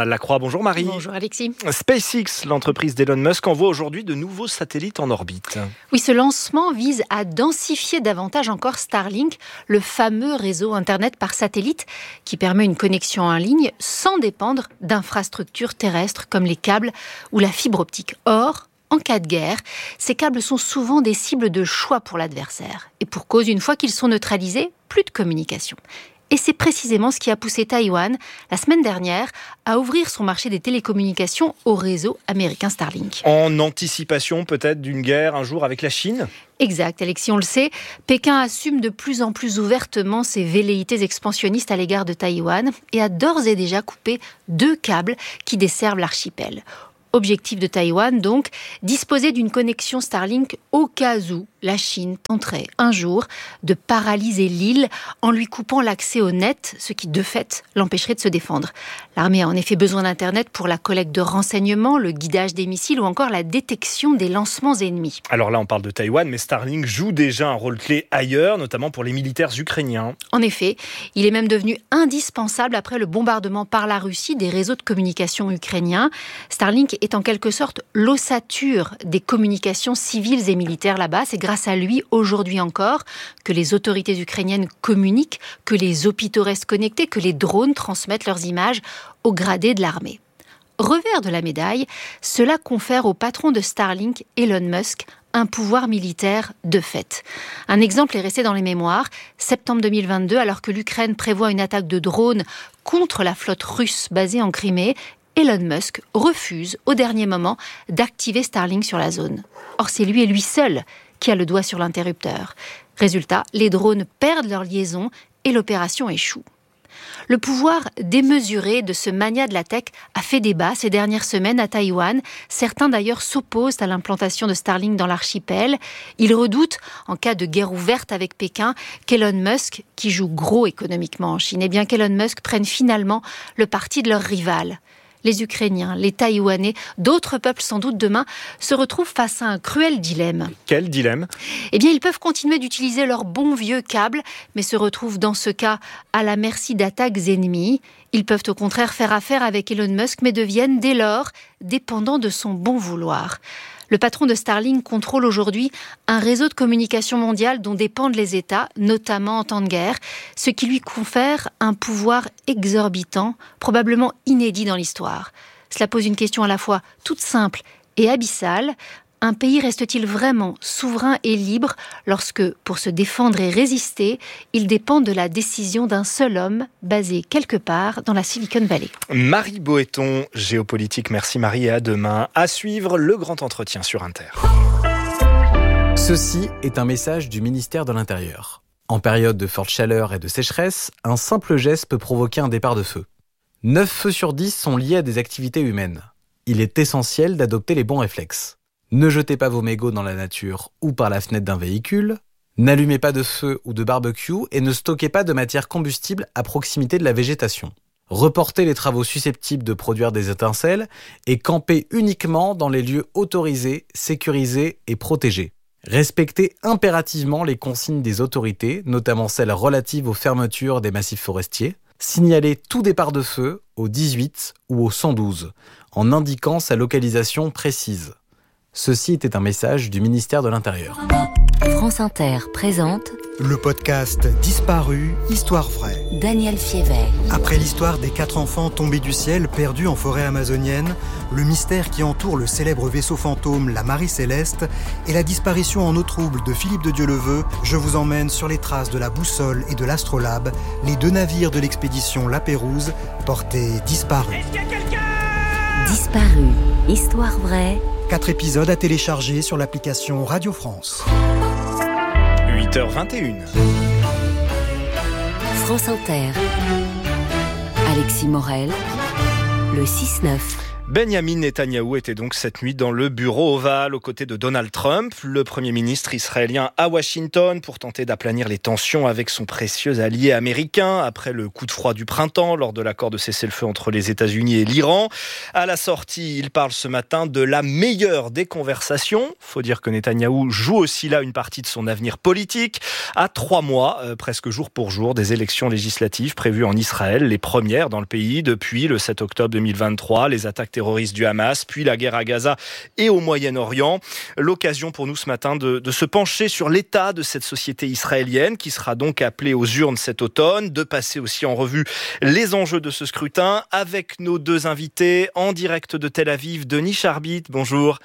Bonjour Marie. Bonjour Alexis. SpaceX, l'entreprise d'Elon Musk, envoie aujourd'hui de nouveaux satellites en orbite. Oui, ce lancement vise à densifier davantage encore Starlink, le fameux réseau Internet par satellite qui permet une connexion en ligne sans dépendre d'infrastructures terrestres comme les câbles ou la fibre optique. Or, en cas de guerre, ces câbles sont souvent des cibles de choix pour l'adversaire. Et pour cause, une fois qu'ils sont neutralisés, plus de communication. Et c'est précisément ce qui a poussé Taïwan, la semaine dernière, à ouvrir son marché des télécommunications au réseau américain Starlink. En anticipation peut-être d'une guerre un jour avec la Chine ? Exact, Alexis, on le sait, Pékin assume de plus en plus ouvertement ses velléités expansionnistes à l'égard de Taïwan et a d'ores et déjà coupé deux câbles qui desservent l'archipel. Objectif de Taïwan, donc, disposer d'une connexion Starlink au cas où la Chine tenterait un jour de paralyser l'île en lui coupant l'accès au net, ce qui, de fait, l'empêcherait de se défendre. L'armée a en effet besoin d'Internet pour la collecte de renseignements, le guidage des missiles ou encore la détection des lancements ennemis. Alors là, on parle de Taïwan, mais Starlink joue déjà un rôle clé ailleurs, notamment pour les militaires ukrainiens. En effet, il est même devenu indispensable après le bombardement par la Russie des réseaux de communication ukrainiens. Starlink est en quelque sorte l'ossature des communications civiles et militaires là-bas. C'est grâce à lui, aujourd'hui encore, que les autorités ukrainiennes communiquent, que les hôpitaux restent connectés, que les drones transmettent leurs images aux gradés de l'armée. Revers de la médaille, cela confère au patron de Starlink, Elon Musk, un pouvoir militaire de fait. Un exemple est resté dans les mémoires. Septembre deux mille vingt-deux, alors que l'Ukraine prévoit une attaque de drones contre la flotte russe basée en Crimée, Elon Musk refuse au dernier moment d'activer Starlink sur la zone. Or, c'est lui et lui seul qui a le doigt sur l'interrupteur. Résultat, les drones perdent leur liaison et l'opération échoue. Le pouvoir démesuré de ce mania de la tech a fait débat ces dernières semaines à Taïwan. Certains d'ailleurs s'opposent à l'implantation de Starlink dans l'archipel. Ils redoutent, en cas de guerre ouverte avec Pékin, qu'Elon Musk, qui joue gros économiquement en Chine, et bien qu'Elon Musk prenne finalement le parti de leur rival. Les Ukrainiens, les Taïwanais, d'autres peuples sans doute demain, se retrouvent face à un cruel dilemme. Quel dilemme ? Eh bien, ils peuvent continuer d'utiliser leur bon vieux câble, mais se retrouvent dans ce cas à la merci d'attaques ennemies. Ils peuvent au contraire faire affaire avec Elon Musk, mais deviennent dès lors dépendants de son bon vouloir. Le patron de Starlink contrôle aujourd'hui un réseau de communication mondiale dont dépendent les États, notamment en temps de guerre, ce qui lui confère un pouvoir exorbitant, probablement inédit dans l'histoire. Cela pose une question à la fois toute simple et abyssale. Un pays reste-t-il vraiment souverain et libre lorsque, pour se défendre et résister, il dépend de la décision d'un seul homme basé quelque part dans la Silicon Valley ? Marie Boëton, géopolitique. Merci Marie et à demain. À suivre le grand entretien sur Inter. Ceci est un message du ministère de l'Intérieur. En période de forte chaleur et de sécheresse, un simple geste peut provoquer un départ de feu. neuf feux sur dix sont liés à des activités humaines. Il est essentiel d'adopter les bons réflexes. Ne jetez pas vos mégots dans la nature ou par la fenêtre d'un véhicule. N'allumez pas de feu ou de barbecue et ne stockez pas de matière combustible à proximité de la végétation. Reportez les travaux susceptibles de produire des étincelles et campez uniquement dans les lieux autorisés, sécurisés et protégés. Respectez impérativement les consignes des autorités, notamment celles relatives aux fermetures des massifs forestiers. Signalez tout départ de feu au dix-huit ou au cent douze, en indiquant sa localisation précise. Ceci était un message du ministère de l'Intérieur. France Inter présente le podcast Disparu, Histoire vraie. Daniel Fiévet. Après l'histoire des quatre enfants tombés du ciel perdus en forêt amazonienne, le mystère qui entoure le célèbre vaisseau fantôme, la Marie Céleste, et la disparition en eau trouble de Philippe de Dieuleveux, je vous emmène sur les traces de la Boussole et de l'Astrolabe, les deux navires de l'expédition La Pérouse, portés disparus. Est-ce qu'il y a quelqu'un ? Disparu, Histoire vraie. Quatre épisodes à télécharger sur l'application Radio France. huit heures vingt et une. France Inter. Alexis Morel, le six neuf. Benjamin Netanyahou était donc cette nuit dans le bureau ovale aux côtés de Donald Trump, le Premier ministre israélien à Washington, pour tenter d'aplanir les tensions avec son précieux allié américain après le coup de froid du printemps lors de l'accord de cessez-le-feu entre les États-Unis et l'Iran. À la sortie, il parle ce matin de la meilleure des conversations. Faut dire que Netanyahou joue aussi là une partie de son avenir politique. À trois mois, euh, presque jour pour jour, des élections législatives prévues en Israël, les premières dans le pays depuis le sept octobre deux mille vingt-trois, les attaques terroristes du Hamas, puis la guerre à Gaza et au Moyen-Orient. L'occasion pour nous ce matin de, de se pencher sur l'état de cette société israélienne qui sera donc appelée aux urnes cet automne, de passer aussi en revue les enjeux de ce scrutin avec nos deux invités en direct de Tel Aviv. Denis Charbit, bonjour.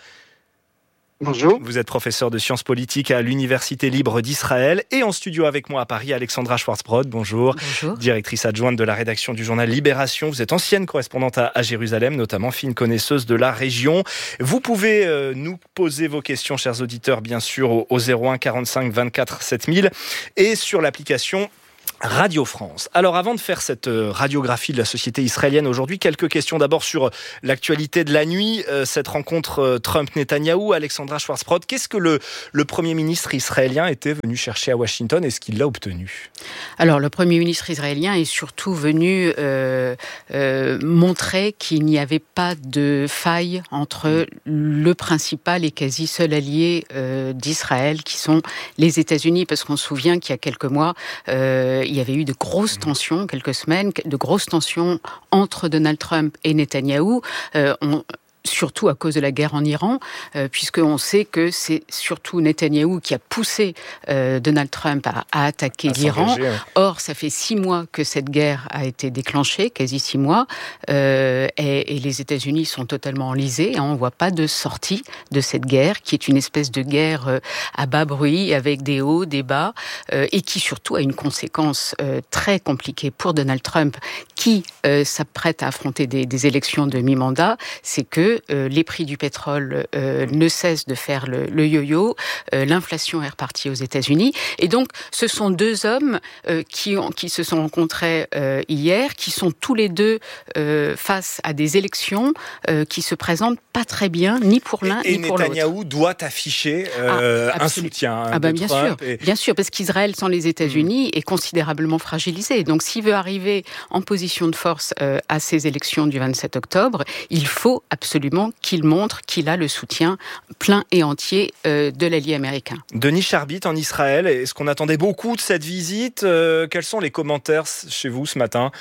Bonjour. Vous êtes professeur de sciences politiques à l'Université libre d'Israël et en studio avec moi à Paris, Alexandra Schwarzbrod. Bonjour. Bonjour. Directrice adjointe de la rédaction du journal Libération. Vous êtes ancienne correspondante à, à Jérusalem, notamment fine connaisseuse de la région. Vous pouvez euh, nous poser vos questions, chers auditeurs, bien sûr, au, au zéro un quarante-cinq vingt-quatre sept mille et sur l'application Radio France. Alors avant de faire cette radiographie de la société israélienne aujourd'hui, quelques questions d'abord sur l'actualité de la nuit, cette rencontre Trump-Netanyahou. Alexandra Schwarzbrod, qu'est-ce que le, le Premier ministre israélien était venu chercher à Washington? Est-ce qu'il l'a obtenu? Alors le Premier ministre israélien est surtout venu euh, euh, montrer qu'il n'y avait pas de faille entre le principal et quasi seul allié euh, d'Israël qui sont les États-Unis, parce qu'on se souvient qu'il y a quelques mois euh, il y avait eu de grosses tensions, quelques semaines, de grosses tensions entre Donald Trump et Netanyahou. Euh, on, surtout à cause de la guerre en Iran, euh, puisqu'on sait que c'est surtout Netanyahou qui a poussé euh, Donald Trump à, à attaquer à l'Iran. Ouais. Or, ça fait six mois que cette guerre a été déclenchée, quasi six mois, euh, et, et les États-Unis sont totalement enlisés. Hein, on ne voit pas de sortie de cette guerre, qui est une espèce de guerre euh, à bas bruit, avec des hauts, des bas, euh, et qui surtout a une conséquence euh, très compliquée pour Donald Trump, qui euh, s'apprête à affronter des, des élections de mi-mandat, c'est que Euh, les prix du pétrole euh, ne cessent de faire le, le yo-yo, euh, l'inflation est repartie aux États-Unis, et donc ce sont deux hommes euh, qui, ont, qui se sont rencontrés euh, hier, qui sont tous les deux euh, face à des élections euh, qui se présentent pas très bien, ni pour l'un et, ni pour l'autre. Et Netanyahou doit afficher euh, ah, un soutien ah ben, de bien Trump. sûr, Et... bien sûr, parce qu'Israël sans les États-Unis mmh. est considérablement fragilisé. Donc s'il veut arriver en position de force euh, à ces élections du vingt-sept octobre, il faut absolument qu'il montre qu'il a le soutien plein et entier euh, de l'allié américain. Denis Charbit, en Israël, est-ce qu'on attendait beaucoup de cette visite? euh, Quels sont les commentaires chez vous ce matin?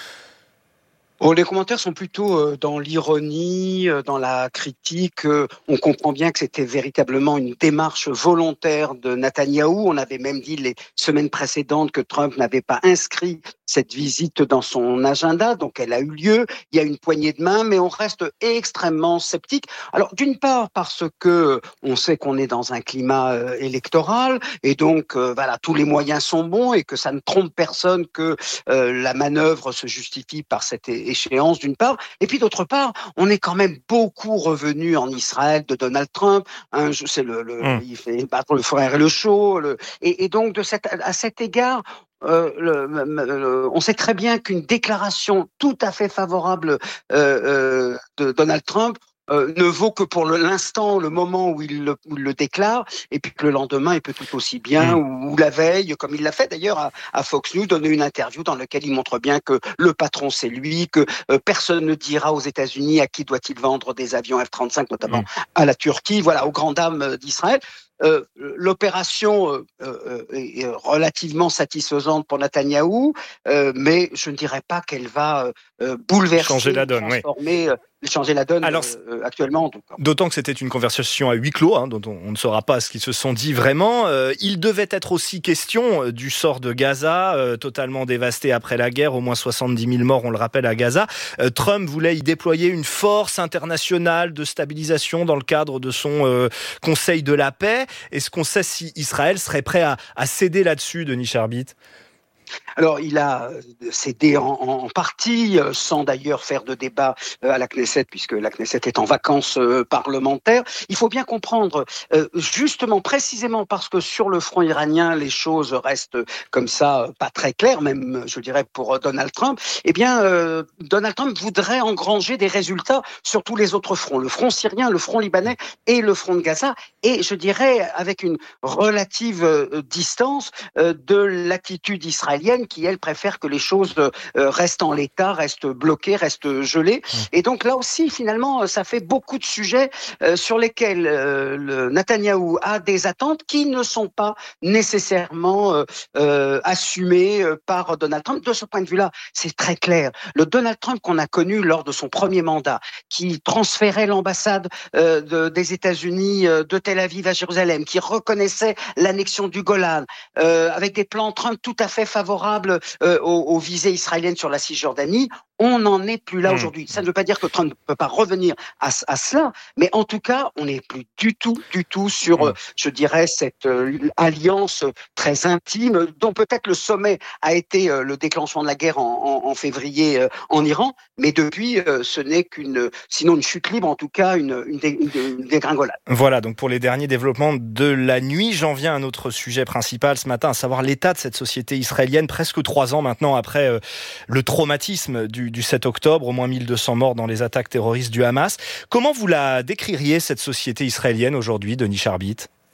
Oh, les commentaires sont plutôt dans l'ironie, dans la critique. On comprend bien que c'était véritablement une démarche volontaire de Netanyahou. On avait même dit les semaines précédentes que Trump n'avait pas inscrit cette visite dans son agenda, donc elle a eu lieu. Il y a une poignée de main, mais on reste extrêmement sceptique. Alors, d'une part, parce que on sait qu'on est dans un climat euh, électoral, et donc euh, voilà, tous les moyens sont bons, et que ça ne trompe personne que euh, la manœuvre se justifie par cette échéance, d'une part. Et puis, d'autre part, on est quand même beaucoup revenu en Israël de Donald Trump. Hein, je sais, le, le, mmh. il fait battre le frère et le chaud. Le, et, et donc, de cette, à cet égard, Euh, le, le, on sait très bien qu'une déclaration tout à fait favorable euh, euh, de Donald Trump euh, ne vaut que pour le, l'instant, le moment où il, le, où il le déclare, et puis que le lendemain, il peut tout aussi bien, mmh. ou, ou la veille, comme il l'a fait d'ailleurs à, à Fox News, donner une interview dans laquelle il montre bien que le patron c'est lui, que euh, personne ne dira aux États-Unis à qui doit-il vendre des avions F trente-cinq, notamment mmh. à la Turquie, voilà, aux grandes dames d'Israël. Euh, l'opération euh, euh, est relativement satisfaisante pour Netanyahou, euh, mais je ne dirais pas qu'elle va euh, bouleverser, changer la donne, transformer, oui. changer la donne Alors, euh, actuellement. Donc. D'autant que c'était une conversation à huis clos, hein, dont on, on ne saura pas ce qu'ils se sont dit vraiment. Euh, il devait être aussi question euh, du sort de Gaza, euh, totalement dévasté après la guerre, au moins soixante-dix mille morts, on le rappelle, à Gaza. Euh, Trump voulait y déployer une force internationale de stabilisation dans le cadre de son euh, Conseil de la paix. Est-ce qu'on sait si Israël serait prêt à, à céder là-dessus, Denis Charbit? Alors, il a cédé en, en partie, sans d'ailleurs faire de débat à la Knesset, puisque la Knesset est en vacances parlementaires. Il faut bien comprendre, justement, précisément parce que sur le front iranien, les choses restent comme ça, pas très claires, même, je dirais, pour Donald Trump. Eh bien, euh, Donald Trump voudrait engranger des résultats sur tous les autres fronts. Le front syrien, le front libanais et le front de Gaza. Et je dirais, avec une relative euh, distance euh, de l'attitude israélienne qui, elle, préfère que les choses euh, restent en l'état, restent bloquées, restent gelées. Et donc là aussi, finalement, ça fait beaucoup de sujets euh, sur lesquels euh, le Netanyahou a des attentes qui ne sont pas nécessairement euh, euh, assumées par Donald Trump. De ce point de vue-là, c'est très clair. Le Donald Trump qu'on a connu lors de son premier mandat, qui transférait l'ambassade euh, de, des États-Unis euh, de Tel Aviv à Jérusalem, qui reconnaissait l'annexion du Golan, euh, avec des plans Trump tout à fait favorables euh, aux, aux visées israéliennes sur la Cisjordanie, on n'en est plus là mmh. aujourd'hui. Ça ne veut pas dire que Trump ne peut pas revenir à, à cela, mais en tout cas, on n'est plus du tout, du tout sur, mmh. euh, je dirais, cette euh, alliance très intime, dont peut-être le sommet a été euh, le déclenchement de la guerre en, en, en février euh, en Iran, mais depuis, euh, ce n'est qu'une, sinon une chute libre, en tout cas une, une, dé, une, une dégringolade. Voilà, donc pour les derniers développements de la nuit, j'en viens à un autre sujet principal ce matin, à savoir l'état de cette société israélienne, presque trois ans maintenant après euh, le traumatisme du du sept octobre, au moins mille deux cents morts dans les attaques terroristes du Hamas. Comment vous la décririez, cette société israélienne aujourd'hui, Denis Charbit ?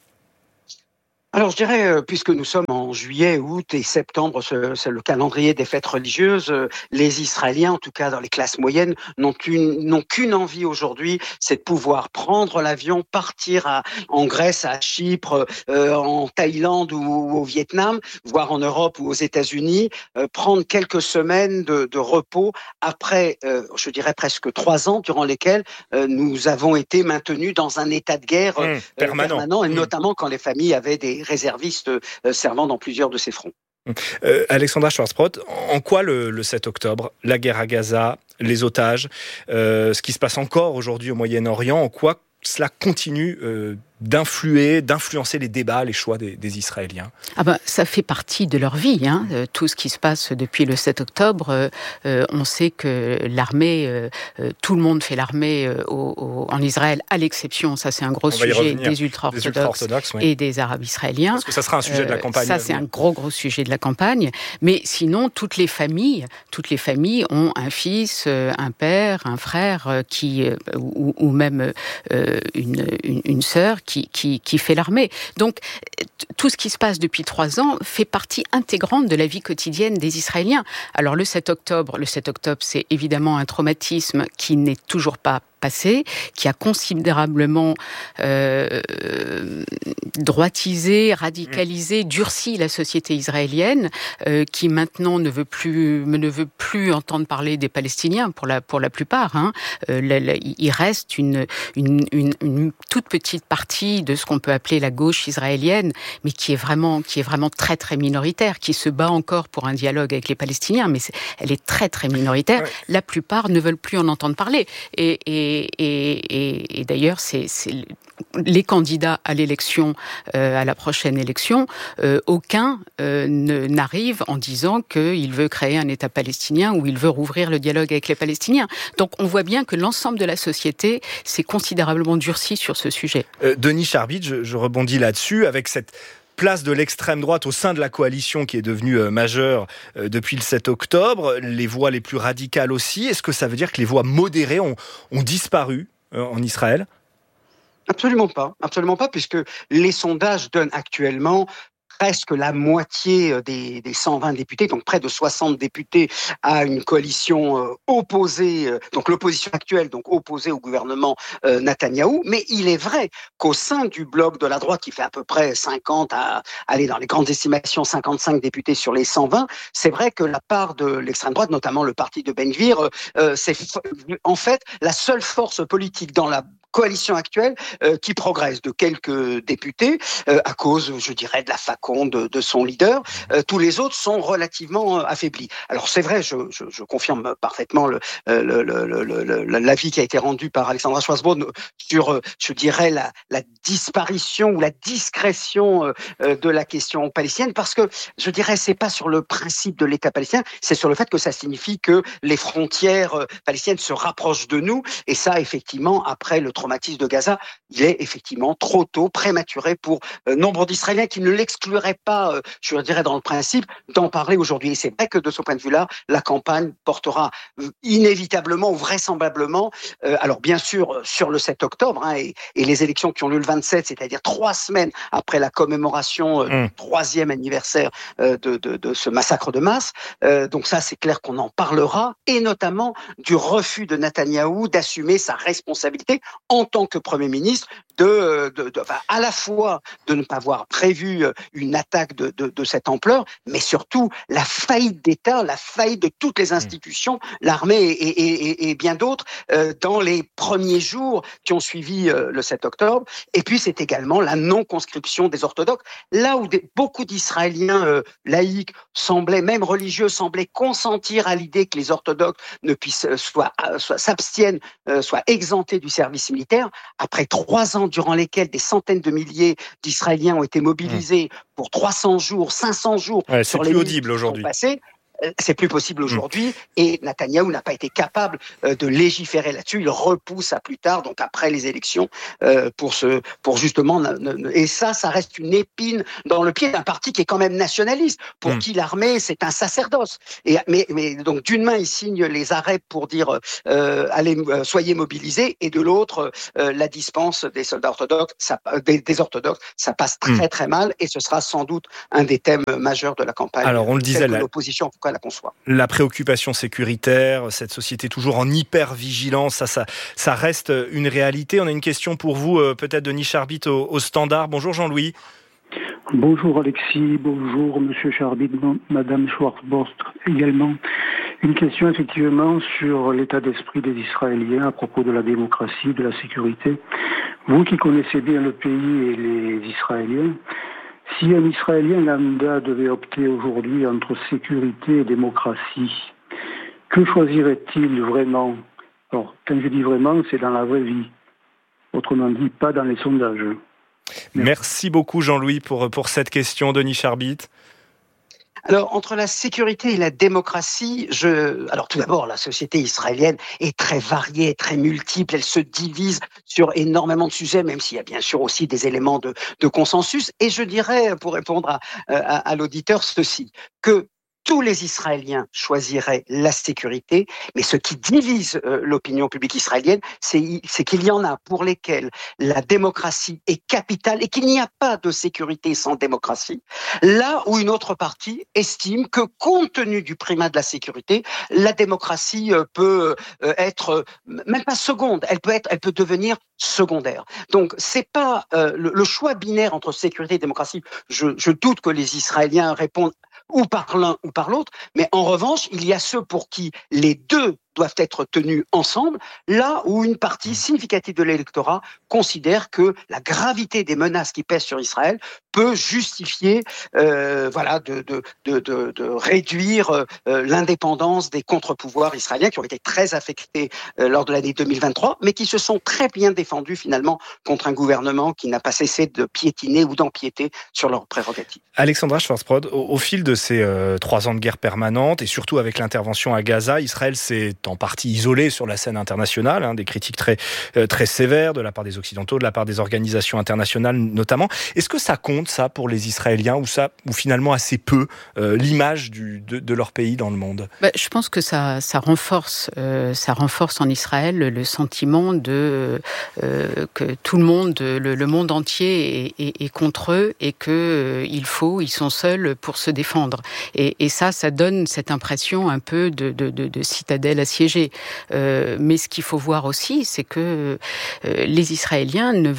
Alors je dirais, puisque nous sommes en juillet, août et septembre, c'est le calendrier des fêtes religieuses, les Israéliens, en tout cas dans les classes moyennes, n'ont qu'une, n'ont qu'une envie aujourd'hui, c'est de pouvoir prendre l'avion, partir à, en Grèce, à Chypre, euh, en Thaïlande ou, ou au Vietnam, voire en Europe ou aux États-Unis, euh, prendre quelques semaines de, de repos après, euh, je dirais presque trois ans, durant lesquels euh, nous avons été maintenus dans un état de guerre euh, mmh, permanent. permanent, et mmh. notamment quand les familles avaient des réservistes euh, servant dans plusieurs de ces fronts. Euh, Alexandra Schwarzbrot, en quoi le, le sept octobre, la guerre à Gaza, les otages, euh, ce qui se passe encore aujourd'hui au Moyen-Orient, en quoi cela continue euh, d'influer, d'influencer les débats, les choix des, des Israéliens? Ah ben, ça fait partie de leur vie, hein. euh, tout ce qui se passe depuis le sept octobre. Euh, euh, on sait que l'armée, euh, euh, tout le monde fait l'armée euh, au, au, en Israël, à l'exception, ça c'est un gros sujet, des ultra-orthodoxes ultra oui. et des Arabes israéliens. Parce que ça sera un sujet euh, de la campagne. Ça c'est un gros gros sujet de la campagne. Mais sinon, toutes les familles, toutes les familles ont un fils, euh, un père, un frère, euh, qui euh, ou, ou même euh, une, une, une sœur. Qui, qui, qui fait l'armée. Donc, tout ce qui se passe depuis trois ans fait partie intégrante de la vie quotidienne des Israéliens. Alors, le sept octobre, le sept octobre, c'est évidemment un traumatisme qui n'est toujours pas passé, qui a considérablement euh, droitisé, radicalisé, durci la société israélienne, euh, qui maintenant ne veut plus ne veut plus entendre parler des Palestiniens pour la pour la plupart. Hein. Euh, la, la, il reste une, une une une toute petite partie de ce qu'on peut appeler la gauche israélienne, mais qui est vraiment qui est vraiment très très minoritaire, qui se bat encore pour un dialogue avec les Palestiniens, mais c'est, elle est très très minoritaire. Ouais. La plupart ne veulent plus en entendre parler. Et, et Et, et, et d'ailleurs, c'est, c'est les candidats à l'élection, euh, à la prochaine élection, euh, aucun euh, ne, n'arrive en disant qu'il veut créer un État palestinien ou il veut rouvrir le dialogue avec les Palestiniens. Donc on voit bien que l'ensemble de la société s'est considérablement durci sur ce sujet. Euh, Denis Charbit, je, je rebondis là-dessus, avec cette place de l'extrême droite au sein de la coalition qui est devenue euh, majeure euh, depuis le sept octobre, les voix les plus radicales aussi. Est-ce que ça veut dire que les voix modérées ont, ont disparu euh, en Israël ? Absolument pas, absolument pas, puisque les sondages donnent actuellement presque la moitié des, des cent vingt députés, donc près de soixante députés, à une coalition euh, opposée, euh, donc l'opposition actuelle, donc opposée au gouvernement euh, Netanyahou. Mais il est vrai qu'au sein du bloc de la droite, qui fait à peu près cinquante, à aller dans les grandes estimations, cinquante-cinq députés sur les cent vingt, c'est vrai que la part de l'extrême droite, notamment le parti de Ben Gvir, euh, c'est f- en fait la seule force politique dans la coalition actuelle euh, qui progresse de quelques députés euh, à cause, je dirais, de la faconde de, de son leader. Euh, tous les autres sont relativement euh, affaiblis. Alors c'est vrai, je, je, je confirme parfaitement le, le, le, le, le, l'avis qui a été rendu par Alexandra Schwarzbrod sur, euh, je dirais, la, la disparition ou la discrétion euh, de la question palestinienne, parce que je dirais, c'est pas sur le principe de l'État palestinien, c'est sur le fait que ça signifie que les frontières euh, palestiniennes se rapprochent de nous, et ça, effectivement, après le traumatisme de Gaza, il est effectivement trop tôt, prématuré pour euh, nombre d'Israéliens qui ne l'excluraient pas, euh, je dirais, dans le principe, d'en parler aujourd'hui. Et c'est vrai que de ce point de vue-là, la campagne portera euh, inévitablement ou vraisemblablement, euh, alors bien sûr, sur le sept octobre, hein, et, et les élections qui ont lieu le vingt-sept, c'est-à-dire trois semaines après la commémoration euh, mmh. du troisième anniversaire euh, de, de, de ce massacre de masse. Euh, donc ça, c'est clair qu'on en parlera, et notamment du refus de Netanyahou d'assumer sa responsabilité en tant que Premier ministre, de, de, de, enfin, à la fois de ne pas avoir prévu une attaque de, de, de cette ampleur, mais surtout la faillite d'État, la faillite de toutes les institutions, l'armée et, et, et, et bien d'autres, euh, dans les premiers jours qui ont suivi euh, le sept octobre. Et puis c'est également la non-conscription des orthodoxes, là où des, beaucoup d'Israéliens euh, laïcs, semblaient, même religieux, semblaient consentir à l'idée que les orthodoxes ne puissent euh, soit, euh, soit s'abstiennent, euh, soient exemptés du service militaire. Après trois ans durant lesquels des centaines de milliers d'Israéliens ont été mobilisés mmh. pour trois cents jours, cinq cents jours ouais, sur c'est les plus audible aujourd'hui. Passés. C'est plus possible aujourd'hui, mmh. et Netanyahou n'a pas été capable euh, de légiférer là-dessus. Il repousse à plus tard, donc après les élections, euh, pour ce, pour justement, et ça, ça reste une épine dans le pied d'un parti qui est quand même nationaliste, pour mmh. qui l'armée c'est un sacerdoce. Et mais, mais donc d'une main il signe les arrêts pour dire euh, allez, euh, soyez mobilisés, et de l'autre euh, la dispense des soldats orthodoxes, ça, des, des orthodoxes, ça passe très mmh. très mal, et ce sera sans doute un des thèmes majeurs de la campagne. Alors on le disait, la... l'opposition. La, conçoit. la préoccupation sécuritaire, cette société toujours en hyper-vigilance, ça, ça, ça reste une réalité. On a une question pour vous, euh, peut-être Denis Charbit au, au standard. Bonjour Jean-Louis. Bonjour Alexis, bonjour Monsieur Charbit, Madame Schwarzbrod également. Une question effectivement sur l'état d'esprit des Israéliens à propos de la démocratie, de la sécurité. Vous qui connaissez bien le pays et les Israéliens, si un Israélien lambda devait opter aujourd'hui entre sécurité et démocratie, que choisirait-il vraiment ? Alors, quand je dis vraiment, c'est dans la vraie vie. Autrement dit, pas dans les sondages. Merci, Merci beaucoup Jean-Louis pour, pour cette question, Denis Charbit. Alors, entre la sécurité et la démocratie, je... alors tout d'abord, la société israélienne est très variée, très multiple, elle se divise sur énormément de sujets, même s'il y a bien sûr aussi des éléments de, de consensus. Et je dirais, pour répondre à, à, à l'auditeur, ceci, que tous les Israéliens choisiraient la sécurité, mais ce qui divise euh, l'opinion publique israélienne, c'est, c'est qu'il y en a pour lesquels la démocratie est capitale et qu'il n'y a pas de sécurité sans démocratie, là où une autre partie estime que, compte tenu du primat de la sécurité, la démocratie euh, peut euh, être, euh, même pas seconde, elle peut être, elle peut devenir secondaire. Donc, c'est pas euh, le, le choix binaire entre sécurité et démocratie. Je, je doute que les Israéliens répondent ou par l'un ou par l'autre, mais en revanche, il y a ceux pour qui les deux doivent être tenus ensemble, là où une partie significative de l'électorat considère que la gravité des menaces qui pèsent sur Israël peut justifier euh, voilà, de, de, de, de, de réduire euh, l'indépendance des contre-pouvoirs israéliens qui ont été très affectés euh, lors de l'année deux mille vingt-trois, mais qui se sont très bien défendus finalement contre un gouvernement qui n'a pas cessé de piétiner ou d'empiéter sur leurs prérogatives. Alexandra Schwarzbrod, au, au fil de ces euh, trois ans de guerre permanente, et surtout avec l'intervention à Gaza, Israël s'est en partie isolé sur la scène internationale, hein, des critiques très, euh, très sévères de la part des Occidentaux, de la part des organisations internationales notamment. Est-ce que ça compte, ça, pour les Israéliens, ou, ça, ou finalement assez peu, euh, l'image du, de, de leur pays dans le monde ? bah, Je pense que ça, ça, renforce, euh, ça renforce en Israël le sentiment de, euh, que tout le monde, le, le monde entier est, est, est contre eux, et qu'il euh, faut, ils sont seuls pour se défendre. Et, et ça, ça donne cette impression un peu de, de, de, de citadelle assiégée. Euh, mais ce qu'il faut voir aussi, c'est que euh, les Israéliens ne veulent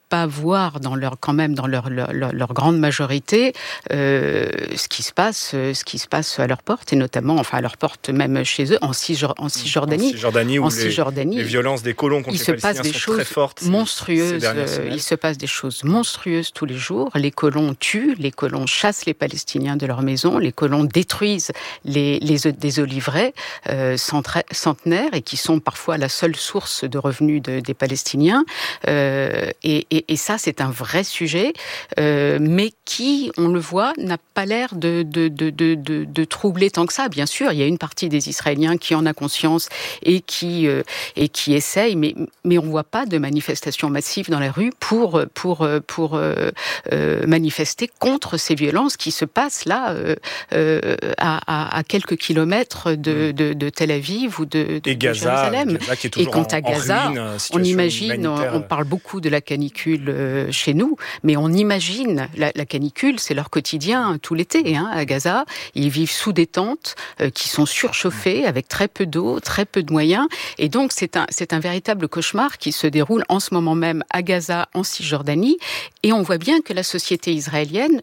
pas voir dans leur, quand même dans leur, leur, leur, leur grande majorité euh, ce qui se passe, ce qui se passe à leur porte, et notamment, enfin à leur porte même chez eux, en, Cisjor- en Cisjordanie. En Cisjordanie, où en les, Cisjordanie, les violences des colons contre il les se Palestiniens passe des sont choses très fortes. monstrueuses. Ces il se passe des choses monstrueuses tous les jours. Les colons tuent, les colons chassent les Palestiniens de leur maison, les colons détruisent les, les des oliveraies euh, centenaires et qui sont parfois la seule source de revenus de, des Palestiniens. Euh, et, et, et ça, c'est un vrai sujet, euh, mais qui, on le voit, n'a pas l'air de, de, de, de, de, de troubler tant que ça. Bien sûr, il y a une partie des Israéliens qui en a conscience et qui, euh, et qui essaye, mais, mais on ne voit pas de manifestations massives dans la rue pour, pour, pour euh, euh, manifester contre ces violences qui se passent là, euh, euh, à, à, à quelques kilomètres de, de, de Tel Aviv ou de, de, et Gaza, de Jérusalem. Gaza qui est toujours et quant en, à Gaza, en ruine, on imagine, on, on parle beaucoup de la canicule euh, chez nous, mais on imagine, la, la canicule, c'est leur quotidien tout l'été, hein, à Gaza. Ils vivent sous des tentes euh, qui sont surchauffées, avec très peu d'eau, très peu de moyens, et donc c'est un, c'est un véritable cauchemar qui se déroule en ce moment même à Gaza, en Cisjordanie, et on voit bien que la société israélienne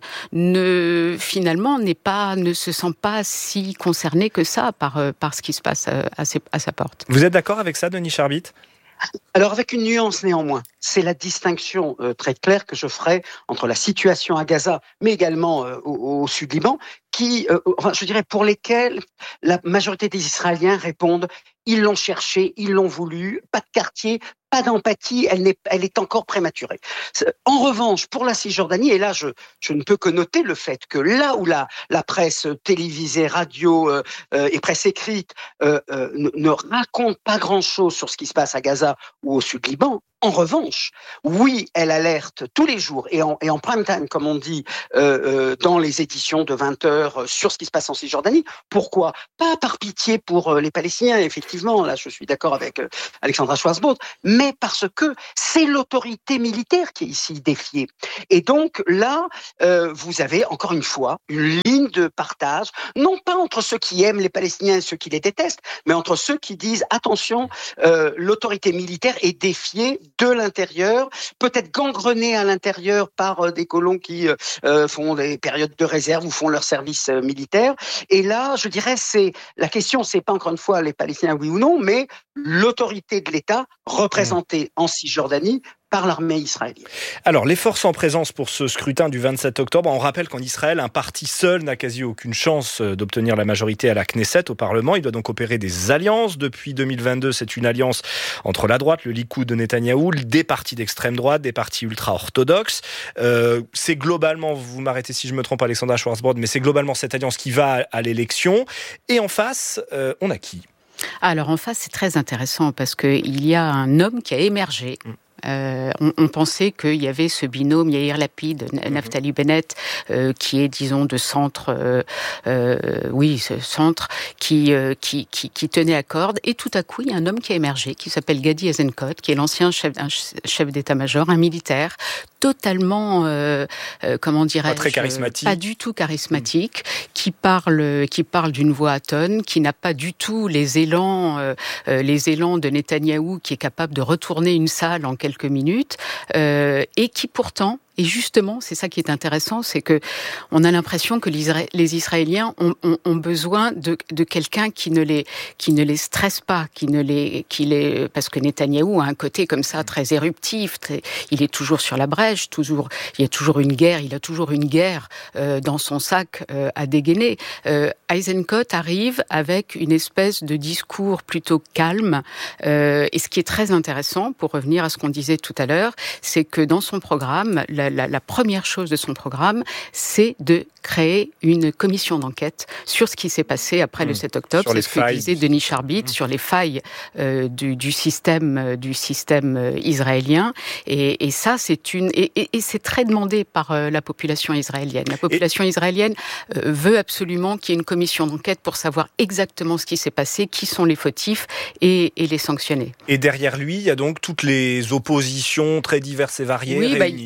ne, finalement, n'est pas, ne se sent pas si concernée que ça par, par ce qui se passe à, à, ses, à sa porte. Vous êtes d'accord avec ça, Denis Charbit ? Alors avec une nuance néanmoins, c'est la distinction euh, très claire que je ferai entre la situation à Gaza, mais également euh, au, au Sud-Liban, qui, euh, enfin, je dirais, pour lesquels la majorité des Israéliens répondent « ils l'ont cherché, ils l'ont voulu, pas de quartier ». Pas d'empathie, elle, n'est, elle est encore prématurée. En revanche, pour la Cisjordanie, et là je, je ne peux que noter le fait que là où la, la presse télévisée, radio euh, euh, et presse écrite euh, euh, ne, ne raconte pas grand-chose sur ce qui se passe à Gaza ou au Sud-Liban, en revanche, oui, elle alerte tous les jours et en, et en prime time, comme on dit, euh, euh, dans les éditions de vingt heures sur ce qui se passe en Cisjordanie. Pourquoi ? Pas par pitié pour euh, les Palestiniens, effectivement, là je suis d'accord avec euh, Alexandra Schwarzbord, mais parce que c'est l'autorité militaire qui est ici défiée. Et donc là, euh, vous avez encore une fois une ligne de partage, non pas entre ceux qui aiment les Palestiniens et ceux qui les détestent, mais entre ceux qui disent attention, euh, l'autorité militaire est défiée de l'intérieur, peut-être gangrenée à l'intérieur par euh, des colons qui euh, font des périodes de réserve ou font leur service euh, militaire. Et là, je dirais, c'est la question, c'est pas encore une fois les Palestiniens oui ou non, mais l'autorité de l'État représentée mmh. en Cisjordanie par l'armée israélienne. Alors, les forces en présence pour ce scrutin du vingt-sept octobre, on rappelle qu'en Israël, un parti seul n'a quasi aucune chance d'obtenir la majorité à la Knesset, au Parlement. Il doit donc opérer des alliances. Depuis deux mille vingt-deux, c'est une alliance entre la droite, le Likoud de Netanyahou, des partis d'extrême droite, des partis ultra-orthodoxes. Euh, c'est globalement, vous m'arrêtez si je me trompe, Alexandra Schwarzbord, mais c'est globalement cette alliance qui va à l'élection. Et en face, euh, on a qui ? Alors en face, c'est très intéressant parce qu'il y a un homme qui a émergé. Mmh. Euh, on, on pensait qu'il y avait ce binôme Yair Lapid, Naftali Bennett, euh, qui est, disons, de centre, euh, euh, oui, ce centre, qui, euh, qui, qui, qui tenait à corde. Et tout à coup, il y a un homme qui a émergé, qui s'appelle Gadi Eisenkot, qui est l'ancien chef, un chef d'état-major, un militaire, totalement, euh, euh, comment dirais-je, pas très charismatique, pas du tout charismatique, mmh. qui parle, qui parle d'une voix atone, qui n'a pas du tout les élans, euh, les élans de Netanyahou, qui est capable de retourner une salle en quelques minutes, euh, et qui pourtant, et justement, c'est ça qui est intéressant, c'est que on a l'impression que les Israéliens ont, ont, ont besoin de, de quelqu'un qui ne les qui ne les stresse pas, qui ne les qui les parce que Netanyahou a un côté comme ça très éruptif, très, il est toujours sur la brèche, toujours il y a toujours une guerre, il a toujours une guerre euh, dans son sac euh, à dégainer. Euh, Eisenkot arrive avec une espèce de discours plutôt calme, euh, et ce qui est très intéressant, pour revenir à ce qu'on disait tout à l'heure, c'est que dans son programme, la La, la, la première chose de son programme, c'est de créer une commission d'enquête sur ce qui s'est passé après mmh. le sept octobre. C'est ce que failles. disait Denis Charbit mmh. sur les failles euh, du, du système, du système euh, israélien. Et, et ça, c'est une et, et, et c'est très demandé par euh, la population israélienne. La population et... israélienne euh, veut absolument qu'il y ait une commission d'enquête pour savoir exactement ce qui s'est passé, qui sont les fautifs et, et les sanctionner. Et derrière lui, il y a donc toutes les oppositions très diverses et variées oui, réunies. Bah, il y a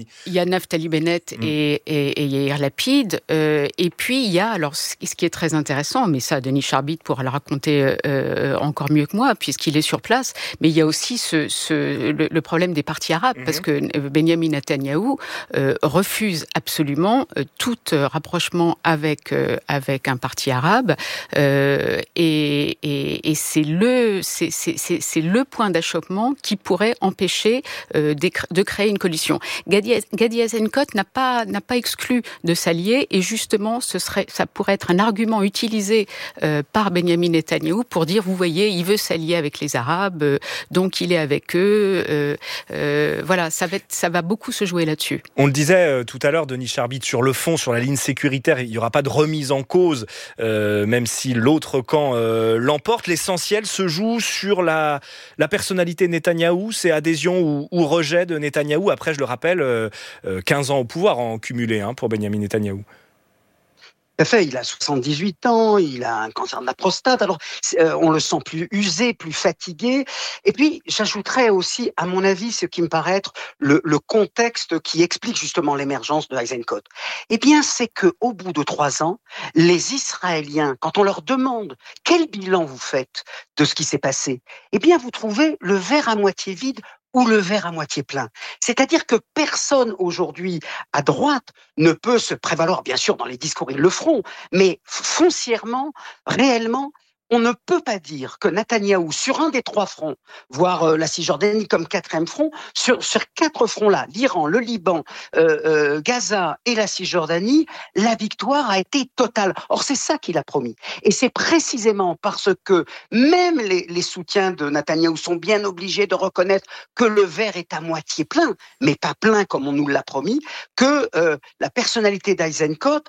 Naftali Bennett mmh. et, et, et Yair Lapid. Euh, et puis, il y a, alors, ce qui est très intéressant, mais ça, Denis Charbit pourra le raconter euh, encore mieux que moi, puisqu'il est sur place, mais il y a aussi ce, ce, le, le problème des partis arabes, mmh. parce que Benjamin Netanyahou euh, refuse absolument euh, tout euh, rapprochement avec, euh, avec un parti arabe, euh, et, et, et c'est, le, c'est, c'est, c'est, c'est le point d'achoppement qui pourrait empêcher euh, de créer une coalition. Gadi, Gadi Eisenkot n'a pas, n'a pas exclu de s'allier, et justement, ce serait, ça pourrait être un argument utilisé euh, par Benjamin Netanyahou pour dire, vous voyez, il veut s'allier avec les Arabes, euh, donc il est avec eux. Euh, euh, voilà, ça va, être, ça va beaucoup se jouer là-dessus. On le disait euh, tout à l'heure, Denis Charbit, sur le fond, sur la ligne sécuritaire, il n'y aura pas de remise en cause, euh, même si l'autre camp euh, l'emporte. L'essentiel se joue sur la, la personnalité de Netanyahou, c'est adhésion ou, ou rejet de Netanyahou. Après, je le rappelle, euh, quinze ans au pouvoir en cumulé hein, pour Benjamin Netanyahou. Tout à fait, il a soixante-dix-huit ans, il a un cancer de la prostate, alors euh, on le sent plus usé, plus fatigué. Et puis, j'ajouterais aussi, à mon avis, ce qui me paraît être le, le contexte qui explique justement l'émergence de Eisenkot. Eh bien, c'est qu'au bout de trois ans, les Israéliens, quand on leur demande quel bilan vous faites de ce qui s'est passé, eh bien, vous trouvez le verre à moitié vide ou le verre à moitié plein. C'est-à-dire que personne aujourd'hui à droite ne peut se prévaloir, bien sûr dans les discours ils le feront, mais foncièrement, réellement, on ne peut pas dire que Netanyahou, sur un des trois fronts, voire euh, la Cisjordanie comme quatrième front, sur, sur quatre fronts-là, l'Iran, le Liban, euh, euh, Gaza et la Cisjordanie, la victoire a été totale. Or, c'est ça qu'il a promis. Et c'est précisément parce que même les, les soutiens de Netanyahou sont bien obligés de reconnaître que le verre est à moitié plein, mais pas plein comme on nous l'a promis, que euh, la personnalité d'Eisenkot,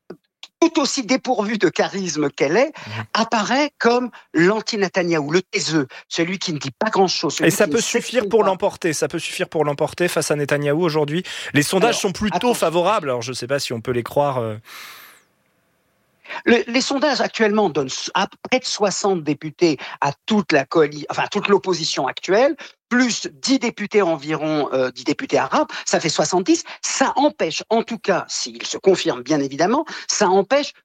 tout aussi dépourvue de charisme qu'elle est, apparaît comme l'anti-Netanyahou, le taiseux, celui qui ne dit pas grand-chose. Et ça peut suffire pour pas. l'emporter, ça peut suffire pour l'emporter face à Netanyahou aujourd'hui. Les sondages alors, sont plutôt attention. favorables, alors je ne sais pas si on peut les croire... Euh... Le, les sondages actuellement donnent à près de soixante députés à toute la coalition, enfin à toute l'opposition actuelle, plus dix députés environ, euh, dix députés arabes, ça fait soixante-dix. Ça empêche, en tout cas, s'il se confirme bien évidemment, ça empêche